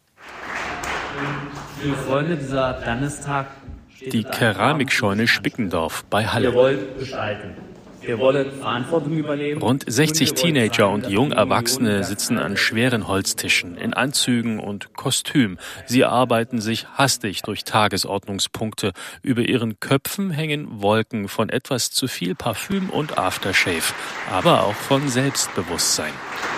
Liebe Freunde, dieser Landestag steht die Keramikscheune Spickendorf bei Halle. Wir wollen gestalten. Wir wollen Verantwortung übernehmen. Rund sechzig Teenager und Jungerwachsene sitzen an schweren Holztischen in Anzügen und Kostüm. Sie arbeiten sich hastig durch Tagesordnungspunkte. Über ihren Köpfen hängen Wolken von etwas zu viel Parfüm und Aftershave, aber auch von Selbstbewusstsein.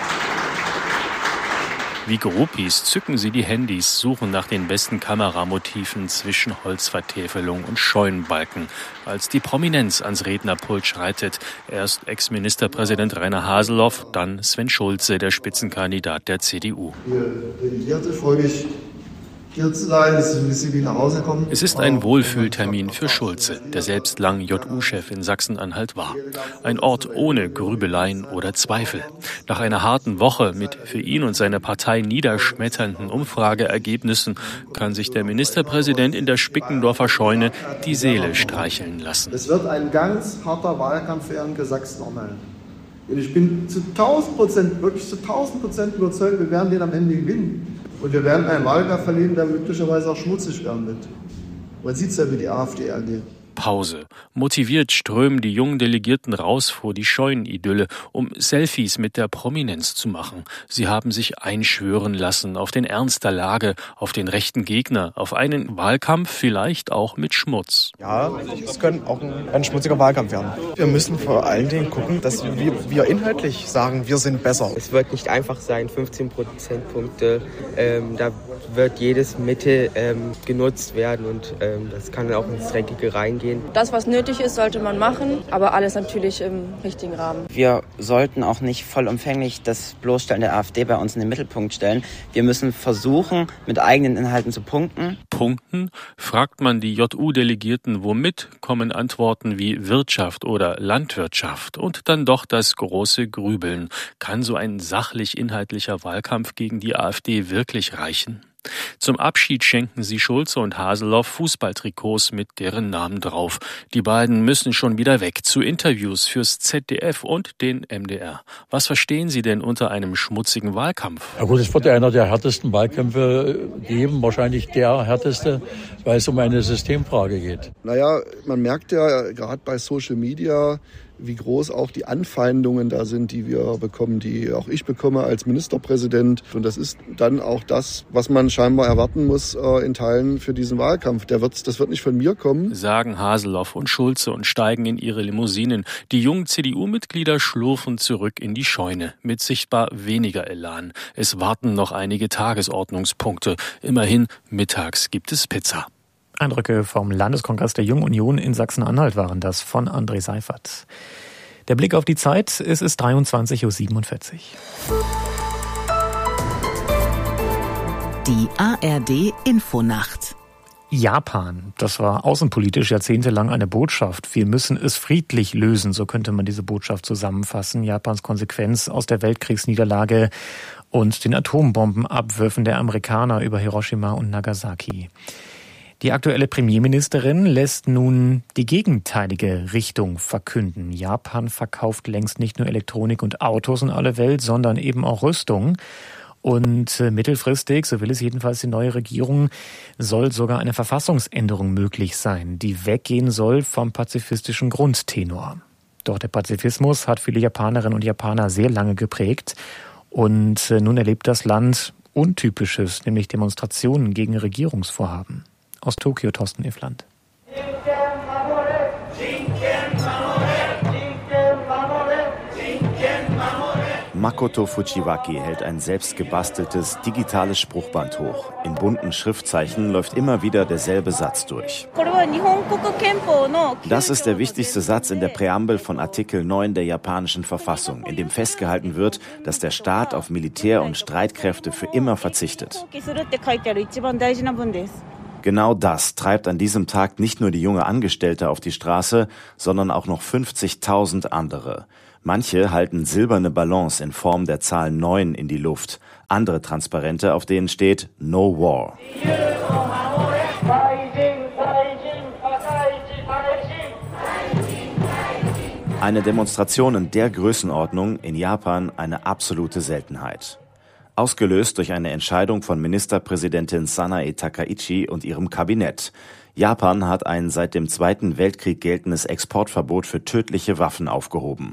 Wie Groupies zücken sie die Handys, suchen nach den besten Kameramotiven zwischen Holzvertäfelung und Scheunenbalken. Als die Prominenz ans Rednerpult schreitet, erst Ex-Ministerpräsident Rainer Haseloff, dann Sven Schulze, der Spitzenkandidat der C D U. Delegierte, freue mich, hier zu sein, dass Sie ein bisschen wieder nach Hause kommen. Es ist ein Wohlfühltermin für Schulze, der selbst lang J U-Chef in Sachsen-Anhalt war. Ein Ort ohne Grübeleien oder Zweifel. Nach einer harten Woche mit für ihn und seine Partei niederschmetternden Umfrageergebnissen kann sich der Ministerpräsident in der Spickendorfer Scheune die Seele streicheln lassen. Es wird ein ganz harter Wahlkampf werden für Sachsen-Anhalt. Und ich bin zu tausend Prozent, wirklich zu tausend Prozent überzeugt, wir werden den am Ende gewinnen. Und wir werden einen Wahlkampf verlieren, der möglicherweise auch schmutzig werden wird. Man sieht es ja, wie die AfD angeht. Pause. Motiviert strömen die jungen Delegierten raus vor die Scheunenidylle, um Selfies mit der Prominenz zu machen. Sie haben sich einschwören lassen auf den Ernst der Lage, auf den rechten Gegner, auf einen Wahlkampf vielleicht auch mit Schmutz. Ja, es könnte auch ein, ein schmutziger Wahlkampf werden. Wir müssen vor allen Dingen gucken, dass wir, wir inhaltlich sagen, wir sind besser. Es wird nicht einfach sein, fünfzehn Prozentpunkte. Ähm, da wird jedes Mittel ähm, genutzt werden und ähm, das kann auch ins Dreckige reingehen. Das, was nötig ist, sollte man machen, aber alles natürlich im richtigen Rahmen. Wir sollten auch nicht vollumfänglich das Bloßstellen der AfD bei uns in den Mittelpunkt stellen. Wir müssen versuchen, mit eigenen Inhalten zu punkten. Punkten? Fragt man die J U-Delegierten womit, kommen Antworten wie Wirtschaft oder Landwirtschaft und dann doch das große Grübeln. Kann so ein sachlich-inhaltlicher Wahlkampf gegen die AfD wirklich reichen? Zum Abschied schenken sie Schulze und Haseloff Fußballtrikots mit deren Namen drauf. Die beiden müssen schon wieder weg zu Interviews fürs Z D F und den M D R. Was verstehen Sie denn unter einem schmutzigen Wahlkampf? Ja gut, es wird ja einer der härtesten Wahlkämpfe geben, wahrscheinlich der härteste, weil es um eine Systemfrage geht. Naja, man merkt ja gerade bei Social Media, wie groß auch die Anfeindungen da sind, die wir bekommen, die auch ich bekomme als Ministerpräsident. Und das ist dann auch das, was man scheinbar erwarten muss äh, in Teilen für diesen Wahlkampf. Der wird, das wird nicht von mir kommen. Sagen Haseloff und Schulze und steigen in ihre Limousinen. Die jungen C D U-Mitglieder schlurfen zurück in die Scheune mit sichtbar weniger Elan. Es warten noch einige Tagesordnungspunkte. Immerhin, mittags gibt es Pizza. Eindrücke vom Landeskongress der Jungen Union in Sachsen-Anhalt waren das von André Seifert. Der Blick auf die Zeit, es ist dreiundzwanzig Uhr siebenundvierzig. Die A R D-Infonacht. Japan, das war außenpolitisch jahrzehntelang eine Botschaft. Wir müssen es friedlich lösen, so könnte man diese Botschaft zusammenfassen. Japans Konsequenz aus der Weltkriegsniederlage und den Atombombenabwürfen der Amerikaner über Hiroshima und Nagasaki. Die aktuelle Premierministerin lässt nun die gegenteilige Richtung verkünden. Japan verkauft längst nicht nur Elektronik und Autos in alle Welt, sondern eben auch Rüstung. Und mittelfristig, so will es jedenfalls die neue Regierung, soll sogar eine Verfassungsänderung möglich sein, die weggehen soll vom pazifistischen Grundtenor. Doch der Pazifismus hat viele Japanerinnen und Japaner sehr lange geprägt. Und nun erlebt das Land Untypisches, nämlich Demonstrationen gegen Regierungsvorhaben. Aus Tokio, Thorsten Iffland. Makoto Fujiwaki hält ein selbstgebasteltes digitales Spruchband hoch. In bunten Schriftzeichen läuft immer wieder derselbe Satz durch. Das ist der wichtigste Satz in der Präambel von Artikel neun der japanischen Verfassung, in dem festgehalten wird, dass der Staat auf Militär und Streitkräfte für immer verzichtet. Genau das treibt an diesem Tag nicht nur die junge Angestellte auf die Straße, sondern auch noch fünfzigtausend andere. Manche halten silberne Ballons in Form der Zahl neun in die Luft, andere Transparente, auf denen steht No War. Eine Demonstration in der Größenordnung in Japan eine absolute Seltenheit. Ausgelöst durch eine Entscheidung von Ministerpräsidentin Sanae Takaichi und ihrem Kabinett. Japan hat ein seit dem Zweiten Weltkrieg geltendes Exportverbot für tödliche Waffen aufgehoben.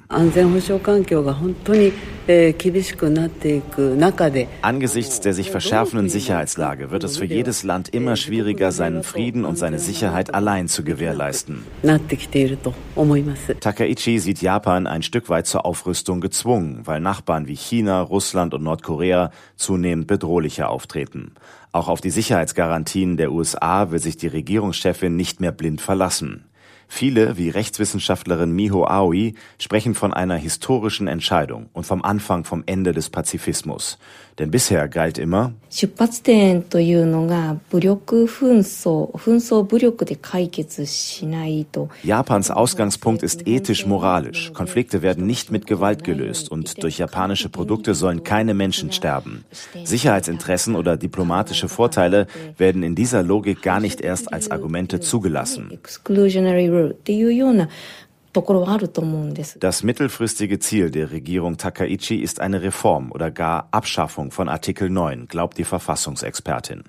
Angesichts der sich verschärfenden Sicherheitslage wird es für jedes Land immer schwieriger, seinen Frieden und seine Sicherheit allein zu gewährleisten. Takaichi sieht Japan ein Stück weit zur Aufrüstung gezwungen, weil Nachbarn wie China, Russland und Nordkorea zunehmend bedrohlicher auftreten. Auch auf die Sicherheitsgarantien der U S A will sich die Regierungschefin nicht mehr blind verlassen. Viele, wie Rechtswissenschaftlerin Miho Aoi, sprechen von einer historischen Entscheidung und vom Anfang vom Ende des Pazifismus. Denn bisher galt immer, Japans Ausgangspunkt ist ethisch-moralisch. Konflikte werden nicht mit Gewalt gelöst und durch japanische Produkte sollen keine Menschen sterben. Sicherheitsinteressen oder diplomatische Vorteile werden in dieser Logik gar nicht erst als Argumente zugelassen. Das mittelfristige Ziel der Regierung Takaichi ist eine Reform oder gar Abschaffung von Artikel neun, glaubt die Verfassungsexpertin.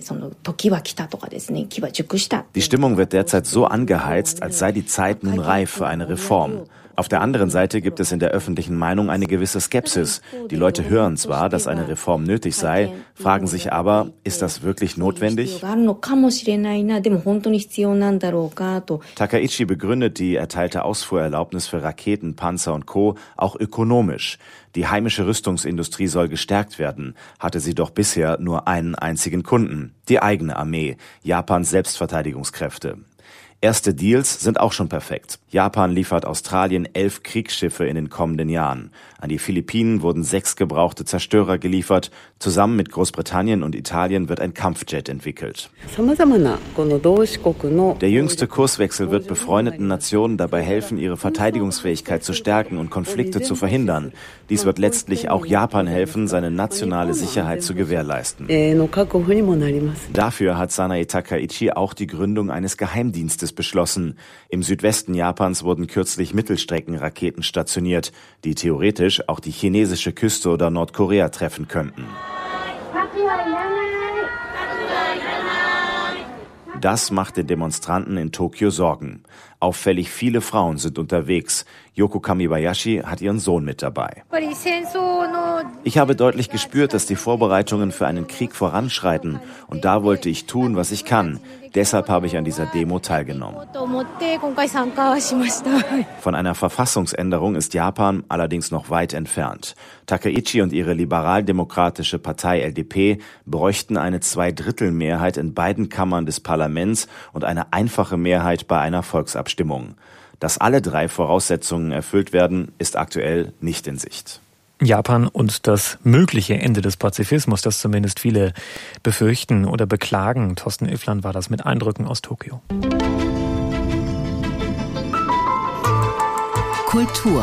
Die Stimmung wird derzeit so angeheizt, als sei die Zeit nun reif für eine Reform. Auf der anderen Seite gibt es in der öffentlichen Meinung eine gewisse Skepsis. Die Leute hören zwar, dass eine Reform nötig sei, fragen sich aber, ist das wirklich notwendig? Takaichi begründet die erteilte Ausfuhrerlaubnis für Raketen, Panzer und Co. auch ökonomisch. Die heimische Rüstungsindustrie soll gestärkt werden, hatte sie doch bisher nur einen einzigen Kunden, die eigene Armee, Japans Selbstverteidigungskräfte. Erste Deals sind auch schon perfekt. Japan liefert Australien elf Kriegsschiffe in den kommenden Jahren. An die Philippinen wurden sechs gebrauchte Zerstörer geliefert. Zusammen mit Großbritannien und Italien wird ein Kampfjet entwickelt. Der jüngste Kurswechsel wird befreundeten Nationen dabei helfen, ihre Verteidigungsfähigkeit zu stärken und Konflikte zu verhindern. Dies wird letztlich auch Japan helfen, seine nationale Sicherheit zu gewährleisten. Dafür hat Sanae Takaichi auch die Gründung eines Geheimdienstes beschlossen. Im Südwesten Japans wurden kürzlich Mittelstreckenraketen stationiert, die theoretisch auch die chinesische Küste oder Nordkorea treffen könnten. Das macht den Demonstranten in Tokio Sorgen. Auffällig viele Frauen sind unterwegs. Yoko Kamibayashi hat ihren Sohn mit dabei. Ich habe deutlich gespürt, dass die Vorbereitungen für einen Krieg voranschreiten. Und da wollte ich tun, was ich kann. Deshalb habe ich an dieser Demo teilgenommen. Von einer Verfassungsänderung ist Japan allerdings noch weit entfernt. Takaichi und ihre liberal-demokratische Partei L D P bräuchten eine Zweidrittelmehrheit in beiden Kammern des Parlaments und eine einfache Mehrheit bei einer Volksabstimmung. Dass alle drei Voraussetzungen erfüllt werden, ist aktuell nicht in Sicht. Japan und das mögliche Ende des Pazifismus, das zumindest viele befürchten oder beklagen. Thorsten Iffland war das mit Eindrücken aus Tokio. Kultur.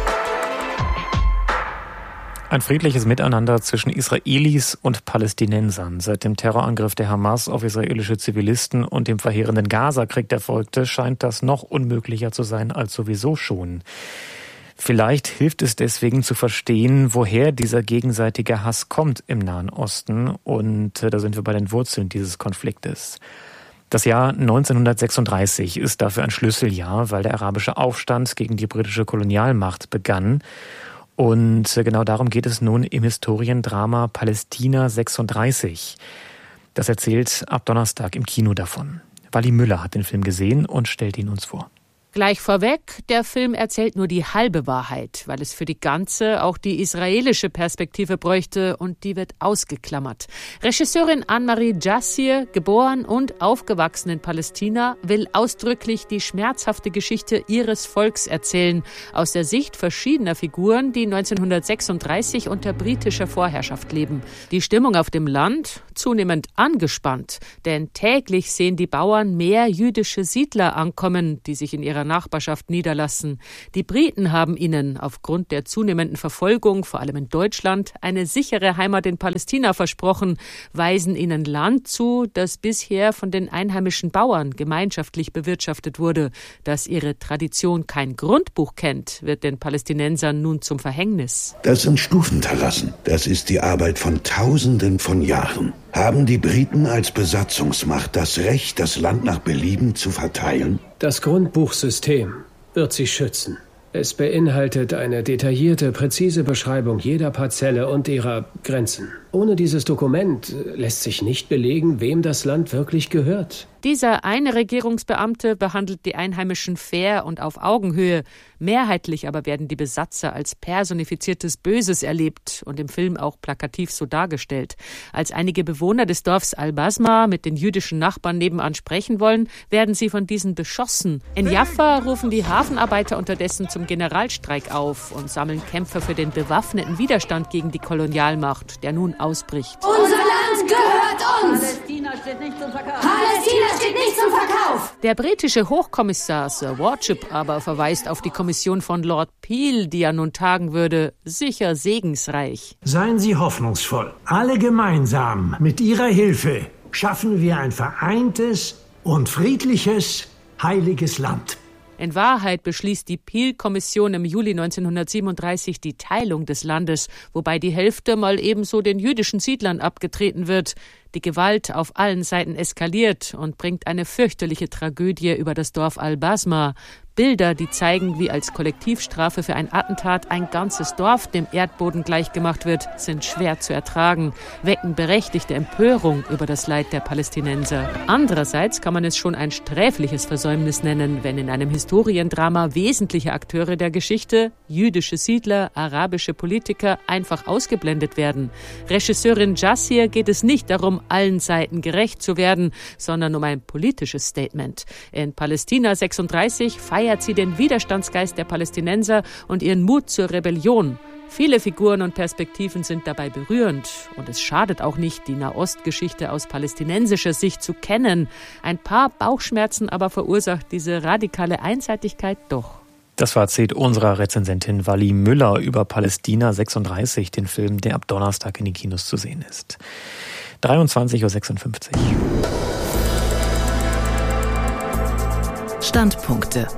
Ein friedliches Miteinander zwischen Israelis und Palästinensern. Seit dem Terrorangriff der Hamas auf israelische Zivilisten und dem verheerenden Gaza-Krieg, der folgte, scheint das noch unmöglicher zu sein als sowieso schon. Vielleicht hilft es deswegen zu verstehen, woher dieser gegenseitige Hass kommt im Nahen Osten. Und da sind wir bei den Wurzeln dieses Konfliktes. Das Jahr neunzehnhundertsechsunddreißig ist dafür ein Schlüsseljahr, weil der arabische Aufstand gegen die britische Kolonialmacht begann. Und genau darum geht es nun im Historiendrama Palästina sechsunddreißig. Das erzählt ab Donnerstag im Kino davon. Wally Müller hat den Film gesehen und stellt ihn uns vor. Gleich vorweg, der Film erzählt nur die halbe Wahrheit, weil es für die ganze auch die israelische Perspektive bräuchte und die wird ausgeklammert. Regisseurin Anne-Marie Jassir, geboren und aufgewachsen in Palästina, will ausdrücklich die schmerzhafte Geschichte ihres Volks erzählen, aus der Sicht verschiedener Figuren, die neunzehnhundertsechsunddreißig unter britischer Vorherrschaft leben. Die Stimmung auf dem Land zunehmend angespannt, denn täglich sehen die Bauern mehr jüdische Siedler ankommen, die sich in ihrer Nachbarschaft niederlassen. Die Briten haben ihnen aufgrund der zunehmenden Verfolgung, vor allem in Deutschland, eine sichere Heimat in Palästina versprochen, weisen ihnen Land zu, das bisher von den einheimischen Bauern gemeinschaftlich bewirtschaftet wurde. Dass ihre Tradition kein Grundbuch kennt, wird den Palästinensern nun zum Verhängnis. Das sind Stufenterrassen. Das ist die Arbeit von Tausenden von Jahren. Haben die Briten als Besatzungsmacht das Recht, das Land nach Belieben zu verteilen? Das Grundbuchsystem wird sie schützen. Es beinhaltet eine detaillierte, präzise Beschreibung jeder Parzelle und ihrer Grenzen. Ohne dieses Dokument lässt sich nicht belegen, wem das Land wirklich gehört. Dieser eine Regierungsbeamte behandelt die Einheimischen fair und auf Augenhöhe. Mehrheitlich aber werden die Besatzer als personifiziertes Böses erlebt und im Film auch plakativ so dargestellt. Als einige Bewohner des Dorfs Al-Basma mit den jüdischen Nachbarn nebenan sprechen wollen, werden sie von diesen beschossen. In Jaffa rufen die Hafenarbeiter unterdessen zum Generalstreik auf und sammeln Kämpfer für den bewaffneten Widerstand gegen die Kolonialmacht, der nun ausbricht. Unser Land gehört uns! Palästina steht nicht zum Verkauf! Palästina steht nicht zum Verkauf! Der britische Hochkommissar Sir Wardship aber verweist auf die Kommission von Lord Peel, die ja nun tagen würde, sicher segensreich. Seien Sie hoffnungsvoll. Alle gemeinsam, mit Ihrer Hilfe, schaffen wir ein vereintes und friedliches, heiliges Land. In Wahrheit beschließt die Peel-Kommission im Juli neunzehnhundertsiebenunddreißig die Teilung des Landes, wobei die Hälfte mal ebenso den jüdischen Siedlern abgetreten wird. Die Gewalt auf allen Seiten eskaliert und bringt eine fürchterliche Tragödie über das Dorf Al-Basma. Bilder, die zeigen, wie als Kollektivstrafe für ein Attentat ein ganzes Dorf dem Erdboden gleichgemacht wird, sind schwer zu ertragen, wecken berechtigte Empörung über das Leid der Palästinenser. Andererseits kann man es schon ein sträfliches Versäumnis nennen, wenn in einem Historiendrama wesentliche Akteure der Geschichte, jüdische Siedler, arabische Politiker, einfach ausgeblendet werden. Regisseurin Jassir geht es nicht darum, allen Seiten gerecht zu werden, sondern um ein politisches Statement. In Palästina sechsunddreißig feiert sie den Widerstandsgeist der Palästinenser und ihren Mut zur Rebellion. Viele Figuren und Perspektiven sind dabei berührend. Und es schadet auch nicht, die Nahostgeschichte aus palästinensischer Sicht zu kennen. Ein paar Bauchschmerzen aber verursacht diese radikale Einseitigkeit doch. Das Fazit unserer Rezensentin Wally Müller über Palästina sechsunddreißig, den Film, der ab Donnerstag in den Kinos zu sehen ist. dreiundzwanzig Uhr sechsundfünfzig. Standpunkte.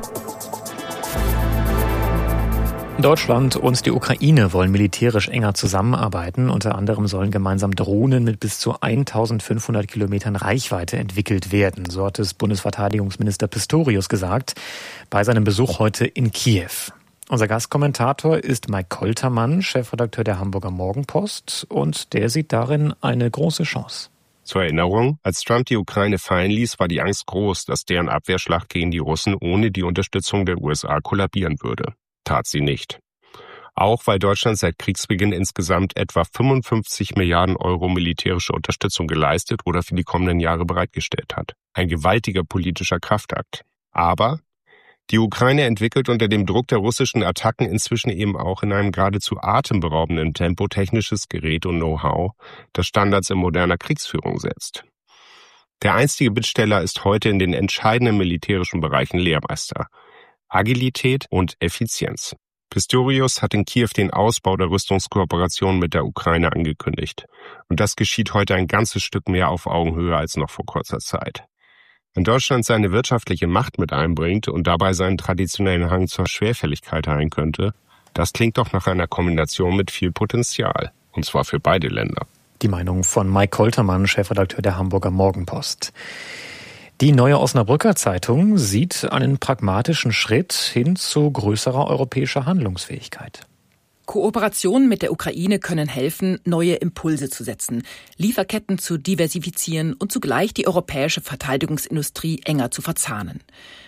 Deutschland und die Ukraine wollen militärisch enger zusammenarbeiten. Unter anderem sollen gemeinsam Drohnen mit bis zu eintausendfünfhundert Kilometern Reichweite entwickelt werden. So hat es Bundesverteidigungsminister Pistorius gesagt bei seinem Besuch heute in Kiew. Unser Gastkommentator ist Mike Koltermann, Chefredakteur der Hamburger Morgenpost, und der sieht darin eine große Chance. Zur Erinnerung, als Trump die Ukraine fallen ließ, war die Angst groß, dass deren Abwehrschlacht gegen die Russen ohne die Unterstützung der U S A kollabieren würde. Tat sie nicht. Auch weil Deutschland seit Kriegsbeginn insgesamt etwa fünfundfünfzig Milliarden Euro militärische Unterstützung geleistet oder für die kommenden Jahre bereitgestellt hat. Ein gewaltiger politischer Kraftakt. Aber die Ukraine entwickelt unter dem Druck der russischen Attacken inzwischen eben auch in einem geradezu atemberaubenden Tempo technisches Gerät und Know-how, das Standards in moderner Kriegsführung setzt. Der einstige Bittsteller ist heute in den entscheidenden militärischen Bereichen Lehrmeister. Agilität und Effizienz. Pistorius hat in Kiew den Ausbau der Rüstungskooperation mit der Ukraine angekündigt. Und das geschieht heute ein ganzes Stück mehr auf Augenhöhe als noch vor kurzer Zeit. Wenn Deutschland seine wirtschaftliche Macht mit einbringt und dabei seinen traditionellen Hang zur Schwerfälligkeit heilen könnte, das klingt doch nach einer Kombination mit viel Potenzial. Und zwar für beide Länder. Die Meinung von Mike Koltermann, Chefredakteur der Hamburger Morgenpost. Die Neue Osnabrücker Zeitung sieht einen pragmatischen Schritt hin zu größerer europäischer Handlungsfähigkeit. Kooperationen mit der Ukraine können helfen, neue Impulse zu setzen, Lieferketten zu diversifizieren und zugleich die europäische Verteidigungsindustrie enger zu verzahnen.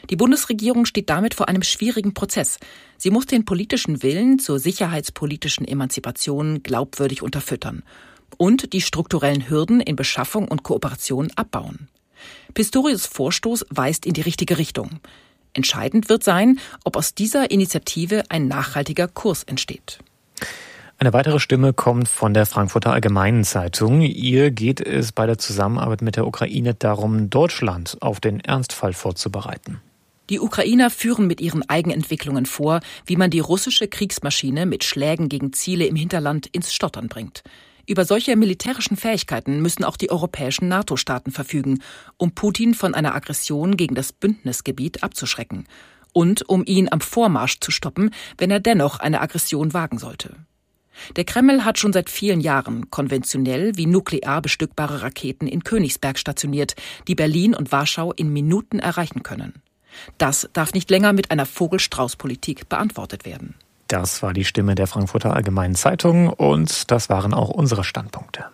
Die Bundesregierung steht damit vor einem schwierigen Prozess. Sie muss den politischen Willen zur sicherheitspolitischen Emanzipation glaubwürdig unterfüttern und die strukturellen Hürden in Beschaffung und Kooperation abbauen. Pistorius' Vorstoß weist in die richtige Richtung. Entscheidend wird sein, ob aus dieser Initiative ein nachhaltiger Kurs entsteht. Eine weitere Stimme kommt von der Frankfurter Allgemeinen Zeitung. Ihr geht es bei der Zusammenarbeit mit der Ukraine darum, Deutschland auf den Ernstfall vorzubereiten. Die Ukrainer führen mit ihren Eigenentwicklungen vor, wie man die russische Kriegsmaschine mit Schlägen gegen Ziele im Hinterland ins Stottern bringt. Über solche militärischen Fähigkeiten müssen auch die europäischen NATO-Staaten verfügen, um Putin von einer Aggression gegen das Bündnisgebiet abzuschrecken und um ihn am Vormarsch zu stoppen, wenn er dennoch eine Aggression wagen sollte. Der Kreml hat schon seit vielen Jahren konventionell wie nuklear bestückbare Raketen in Königsberg stationiert, die Berlin und Warschau in Minuten erreichen können. Das darf nicht länger mit einer Vogel-Strauß-Politik beantwortet werden. Das war die Stimme der Frankfurter Allgemeinen Zeitung und das waren auch unsere Standpunkte.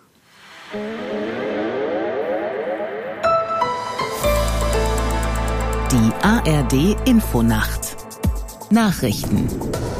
Die A R D Infonacht. Nachrichten.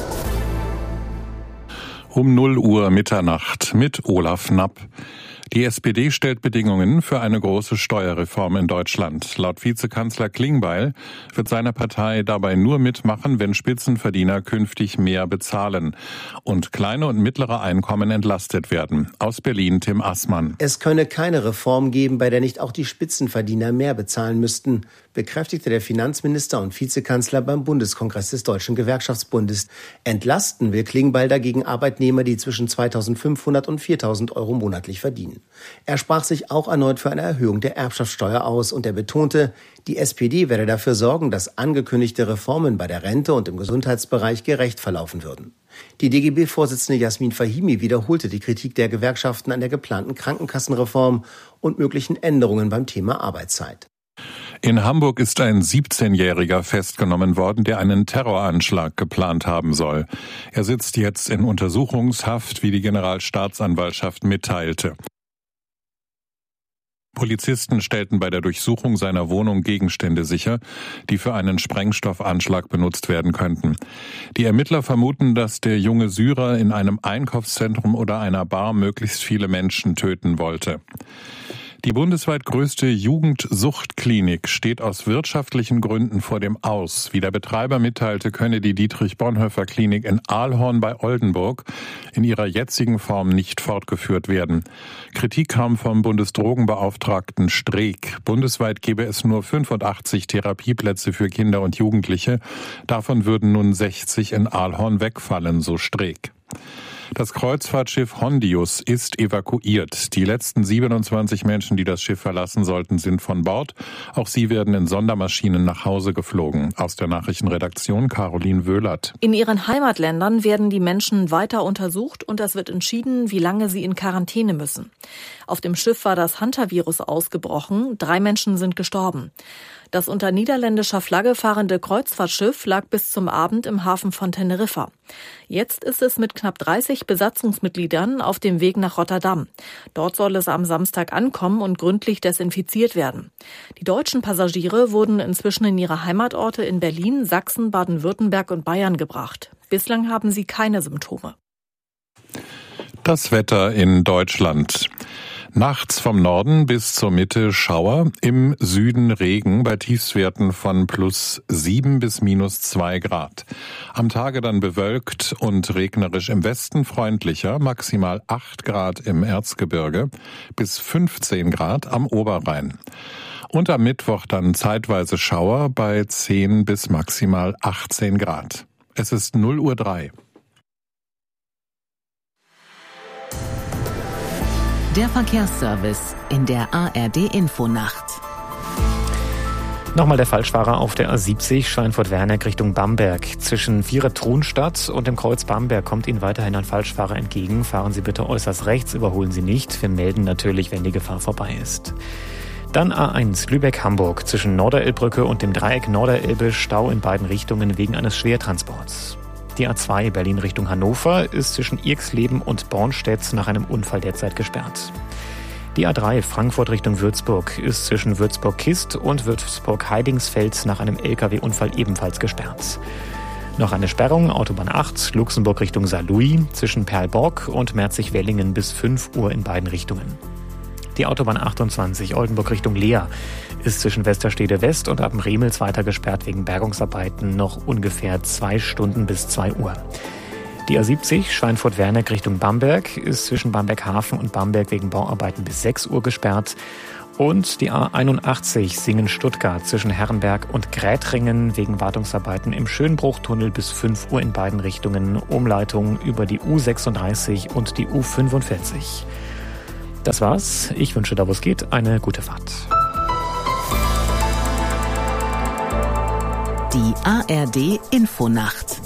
Um null Uhr Mitternacht mit Olaf Knapp. Die S P D stellt Bedingungen für eine große Steuerreform in Deutschland. Laut Vizekanzler Klingbeil wird seine Partei dabei nur mitmachen, wenn Spitzenverdiener künftig mehr bezahlen und kleine und mittlere Einkommen entlastet werden. Aus Berlin Tim Assmann. Es könne keine Reform geben, bei der nicht auch die Spitzenverdiener mehr bezahlen müssten, bekräftigte der Finanzminister und Vizekanzler beim Bundeskongress des Deutschen Gewerkschaftsbundes. Entlasten will Klingbeil dagegen Arbeitnehmer, die zwischen zweitausendfünfhundert und viertausend Euro monatlich verdienen. Er sprach sich auch erneut für eine Erhöhung der Erbschaftssteuer aus und er betonte, die S P D werde dafür sorgen, dass angekündigte Reformen bei der Rente und im Gesundheitsbereich gerecht verlaufen würden. Die D G B-Vorsitzende Jasmin Fahimi wiederholte die Kritik der Gewerkschaften an der geplanten Krankenkassenreform und möglichen Änderungen beim Thema Arbeitszeit. In Hamburg ist ein siebzehnjähriger festgenommen worden, der einen Terroranschlag geplant haben soll. Er sitzt jetzt in Untersuchungshaft, wie die Generalstaatsanwaltschaft mitteilte. Polizisten stellten bei der Durchsuchung seiner Wohnung Gegenstände sicher, die für einen Sprengstoffanschlag benutzt werden könnten. Die Ermittler vermuten, dass der junge Syrer in einem Einkaufszentrum oder einer Bar möglichst viele Menschen töten wollte. Die bundesweit größte Jugendsuchtklinik steht aus wirtschaftlichen Gründen vor dem Aus. Wie der Betreiber mitteilte, könne die Dietrich-Bonhoeffer-Klinik in Ahlhorn bei Oldenburg in ihrer jetzigen Form nicht fortgeführt werden. Kritik kam vom Bundesdrogenbeauftragten Streeck. Bundesweit gebe es nur fünfundachtzig Therapieplätze für Kinder und Jugendliche. Davon würden nun sechzig in Ahlhorn wegfallen, so Streeck. Das Kreuzfahrtschiff Hondius ist evakuiert. Die letzten siebenundzwanzig Menschen, die das Schiff verlassen sollten, sind von Bord. Auch sie werden in Sondermaschinen nach Hause geflogen. Aus der Nachrichtenredaktion Caroline Wöhlert. In ihren Heimatländern werden die Menschen weiter untersucht und es wird entschieden, wie lange sie in Quarantäne müssen. Auf dem Schiff war das Hantavirus ausgebrochen. Drei Menschen sind gestorben. Das unter niederländischer Flagge fahrende Kreuzfahrtschiff lag bis zum Abend im Hafen von Teneriffa. Jetzt ist es mit knapp dreißig Besatzungsmitgliedern auf dem Weg nach Rotterdam. Dort soll es am Samstag ankommen und gründlich desinfiziert werden. Die deutschen Passagiere wurden inzwischen in ihre Heimatorte in Berlin, Sachsen, Baden-Württemberg und Bayern gebracht. Bislang haben sie keine Symptome. Das Wetter in Deutschland. Nachts vom Norden bis zur Mitte Schauer, im Süden Regen bei Tiefstwerten von plus sieben bis minus zwei Grad. Am Tage dann bewölkt und regnerisch im Westen freundlicher, maximal acht Grad im Erzgebirge bis fünfzehn Grad am Oberrhein. Und am Mittwoch dann zeitweise Schauer bei zehn bis maximal achtzehn Grad. Es ist null Uhr drei. Der Verkehrsservice in der A R D Infonacht. Nochmal der Falschfahrer auf der A siebzig Schweinfurt-Werneck Richtung Bamberg. Zwischen Vierer-Thronstadt und dem Kreuz Bamberg kommt Ihnen weiterhin ein Falschfahrer entgegen. Fahren Sie bitte äußerst rechts, überholen Sie nicht. Wir melden natürlich, wenn die Gefahr vorbei ist. Dann A eins Lübeck-Hamburg zwischen Norderelbbrücke und dem Dreieck Norderelbe Stau in beiden Richtungen wegen eines Schwertransports. Die A zwei Berlin Richtung Hannover ist zwischen Irxleben und Bornstedt nach einem Unfall derzeit gesperrt. Die A drei Frankfurt Richtung Würzburg ist zwischen Würzburg-Kist und Würzburg-Heidingsfeld nach einem L K W-Unfall ebenfalls gesperrt. Noch eine Sperrung, Autobahn acht, Luxemburg Richtung Saarlouis, zwischen Perlborg und Merzig-Wellingen bis fünf Uhr in beiden Richtungen. Die Autobahn achtundzwanzig, Oldenburg Richtung Leer, ist zwischen Westerstede West und Appenremels weiter gesperrt wegen Bergungsarbeiten noch ungefähr zwei Stunden bis zwei Uhr. Die A siebzig, Schweinfurt-Werneck Richtung Bamberg, ist zwischen Bamberg-Hafen und Bamberg wegen Bauarbeiten bis sechs Uhr gesperrt. Und die A einundachtzig Singen-Stuttgart zwischen Herrenberg und Grätringen wegen Wartungsarbeiten im Schönbruchtunnel bis fünf Uhr in beiden Richtungen, Umleitung über die U sechsunddreißig und die U fünfundvierzig. Das war's. Ich wünsche, da wo es geht, eine gute Fahrt. Die A R D Infonacht.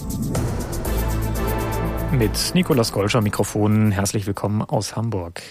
Mit Nikolaus Golscher Mikrofon. Herzlich willkommen aus Hamburg.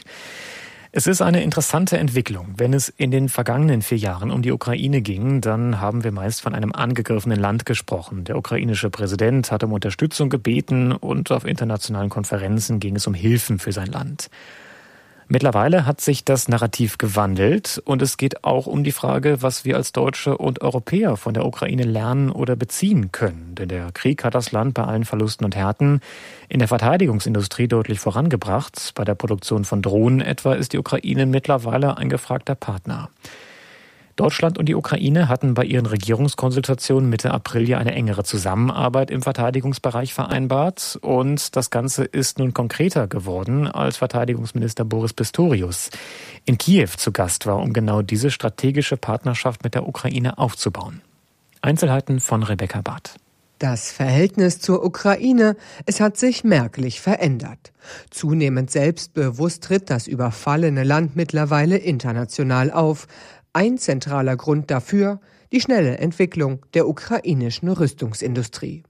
Es ist eine interessante Entwicklung. Wenn es in den vergangenen vier Jahren um die Ukraine ging, dann haben wir meist von einem angegriffenen Land gesprochen. Der ukrainische Präsident hat um Unterstützung gebeten und auf internationalen Konferenzen ging es um Hilfen für sein Land. Mittlerweile hat sich das Narrativ gewandelt und es geht auch um die Frage, was wir als Deutsche und Europäer von der Ukraine lernen oder beziehen können. Denn der Krieg hat das Land bei allen Verlusten und Härten in der Verteidigungsindustrie deutlich vorangebracht. Bei der Produktion von Drohnen etwa ist die Ukraine mittlerweile ein gefragter Partner. Deutschland und die Ukraine hatten bei ihren Regierungskonsultationen Mitte April ja eine engere Zusammenarbeit im Verteidigungsbereich vereinbart. Und das Ganze ist nun konkreter geworden, als Verteidigungsminister Boris Pistorius in Kiew zu Gast war, um genau diese strategische Partnerschaft mit der Ukraine aufzubauen. Einzelheiten von Rebecca Barth. Das Verhältnis zur Ukraine, es hat sich merklich verändert. Zunehmend selbstbewusst tritt das überfallene Land mittlerweile international auf. Ein zentraler Grund dafür, die schnelle Entwicklung der ukrainischen Rüstungsindustrie.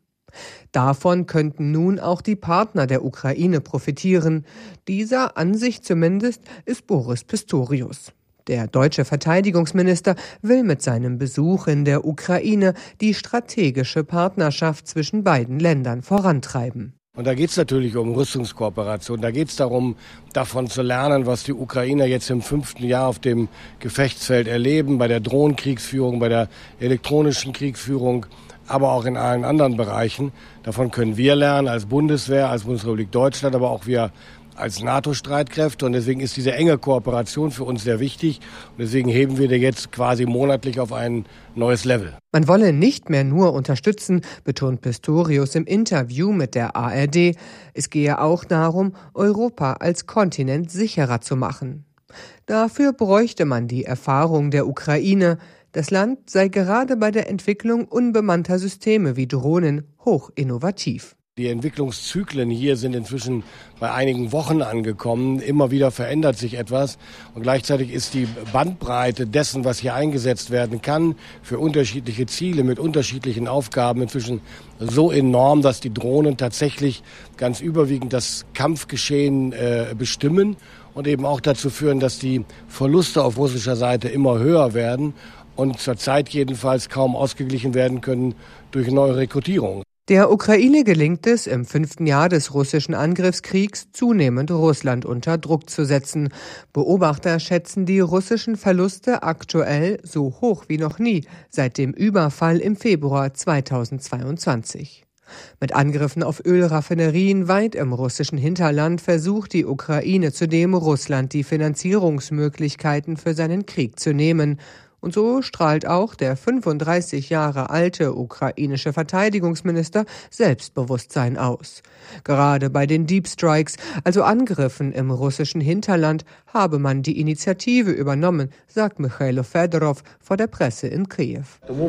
Davon könnten nun auch die Partner der Ukraine profitieren. Dieser Ansicht zumindest ist Boris Pistorius. Der deutsche Verteidigungsminister will mit seinem Besuch in der Ukraine die strategische Partnerschaft zwischen beiden Ländern vorantreiben. Und da geht es natürlich um Rüstungskooperation. Da geht es darum, davon zu lernen, was die Ukrainer jetzt im fünften Jahr auf dem Gefechtsfeld erleben, bei der Drohnenkriegsführung, bei der elektronischen Kriegsführung, aber auch in allen anderen Bereichen. Davon können wir lernen als Bundeswehr, als Bundesrepublik Deutschland, aber auch wir als NATO-Streitkräfte. Und deswegen ist diese enge Kooperation für uns sehr wichtig. Und deswegen heben wir die jetzt quasi monatlich auf ein neues Level. Man wolle nicht mehr nur unterstützen, betont Pistorius im Interview mit der A R D. Es gehe auch darum, Europa als Kontinent sicherer zu machen. Dafür bräuchte man die Erfahrung der Ukraine. Das Land sei gerade bei der Entwicklung unbemannter Systeme wie Drohnen hoch innovativ. Die Entwicklungszyklen hier sind inzwischen bei einigen Wochen angekommen. Immer wieder verändert sich etwas. Und gleichzeitig ist die Bandbreite dessen, was hier eingesetzt werden kann, für unterschiedliche Ziele mit unterschiedlichen Aufgaben inzwischen so enorm, dass die Drohnen tatsächlich ganz überwiegend das Kampfgeschehen äh, bestimmen und eben auch dazu führen, dass die Verluste auf russischer Seite immer höher werden und zurzeit jedenfalls kaum ausgeglichen werden können durch neue Rekrutierungen. Der Ukraine gelingt es, im fünften Jahr des russischen Angriffskriegs zunehmend Russland unter Druck zu setzen. Beobachter schätzen die russischen Verluste aktuell so hoch wie noch nie seit dem Überfall im Februar zweitausendzweiundzwanzig. Mit Angriffen auf Ölraffinerien weit im russischen Hinterland versucht die Ukraine zudem, Russland die Finanzierungsmöglichkeiten für seinen Krieg zu nehmen. Und so strahlt auch der fünfunddreißig Jahre alte ukrainische Verteidigungsminister Selbstbewusstsein aus. Gerade bei den Deep Strikes, also Angriffen im russischen Hinterland, habe man die Initiative übernommen, sagt Michailo Fedorov vor der Presse in Kiew.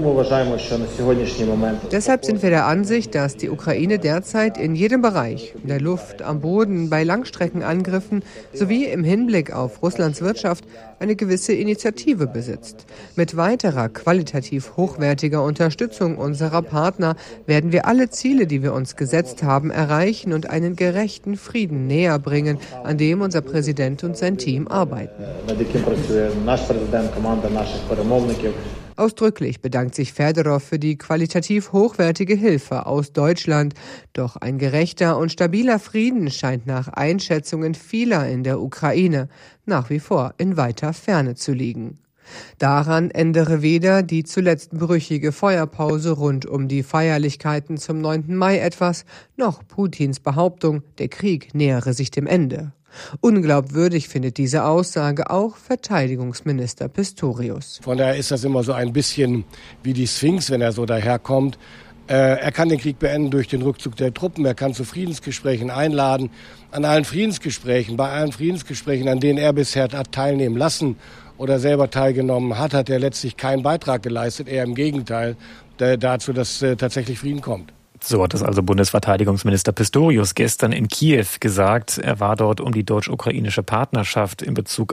Deshalb sind wir der Ansicht, dass die Ukraine derzeit in jedem Bereich, in der Luft, am Boden, bei Langstreckenangriffen sowie im Hinblick auf Russlands Wirtschaft eine gewisse Initiative besitzt. Mit weiterer qualitativ hochwertiger Unterstützung unserer Partner werden wir alle Ziele, die wir uns gesetzt haben, erreichen und einen gerechten Frieden näher bringen, an dem unser Präsident und sein Team arbeiten. Ausdrücklich bedankt sich Fedorow für die qualitativ hochwertige Hilfe aus Deutschland. Doch ein gerechter und stabiler Frieden scheint nach Einschätzungen vieler in der Ukraine nach wie vor in weiter Ferne zu liegen. Daran ändere weder die zuletzt brüchige Feuerpause rund um die Feierlichkeiten zum neunten Mai etwas, noch Putins Behauptung, der Krieg nähere sich dem Ende. Unglaubwürdig findet diese Aussage auch Verteidigungsminister Pistorius. Von daher ist das immer so ein bisschen wie die Sphinx, wenn er so daherkommt. Äh, er kann den Krieg beenden durch den Rückzug der Truppen, er kann zu Friedensgesprächen einladen. An allen Friedensgesprächen, bei allen Friedensgesprächen, an denen er bisher hat teilnehmen lassen oder selber teilgenommen hat, hat er letztlich keinen Beitrag geleistet, eher im Gegenteil dazu, dass äh, tatsächlich Frieden kommt. So hat es also Bundesverteidigungsminister Pistorius gestern in Kiew gesagt. Er war dort, um die deutsch-ukrainische Partnerschaft in Bezug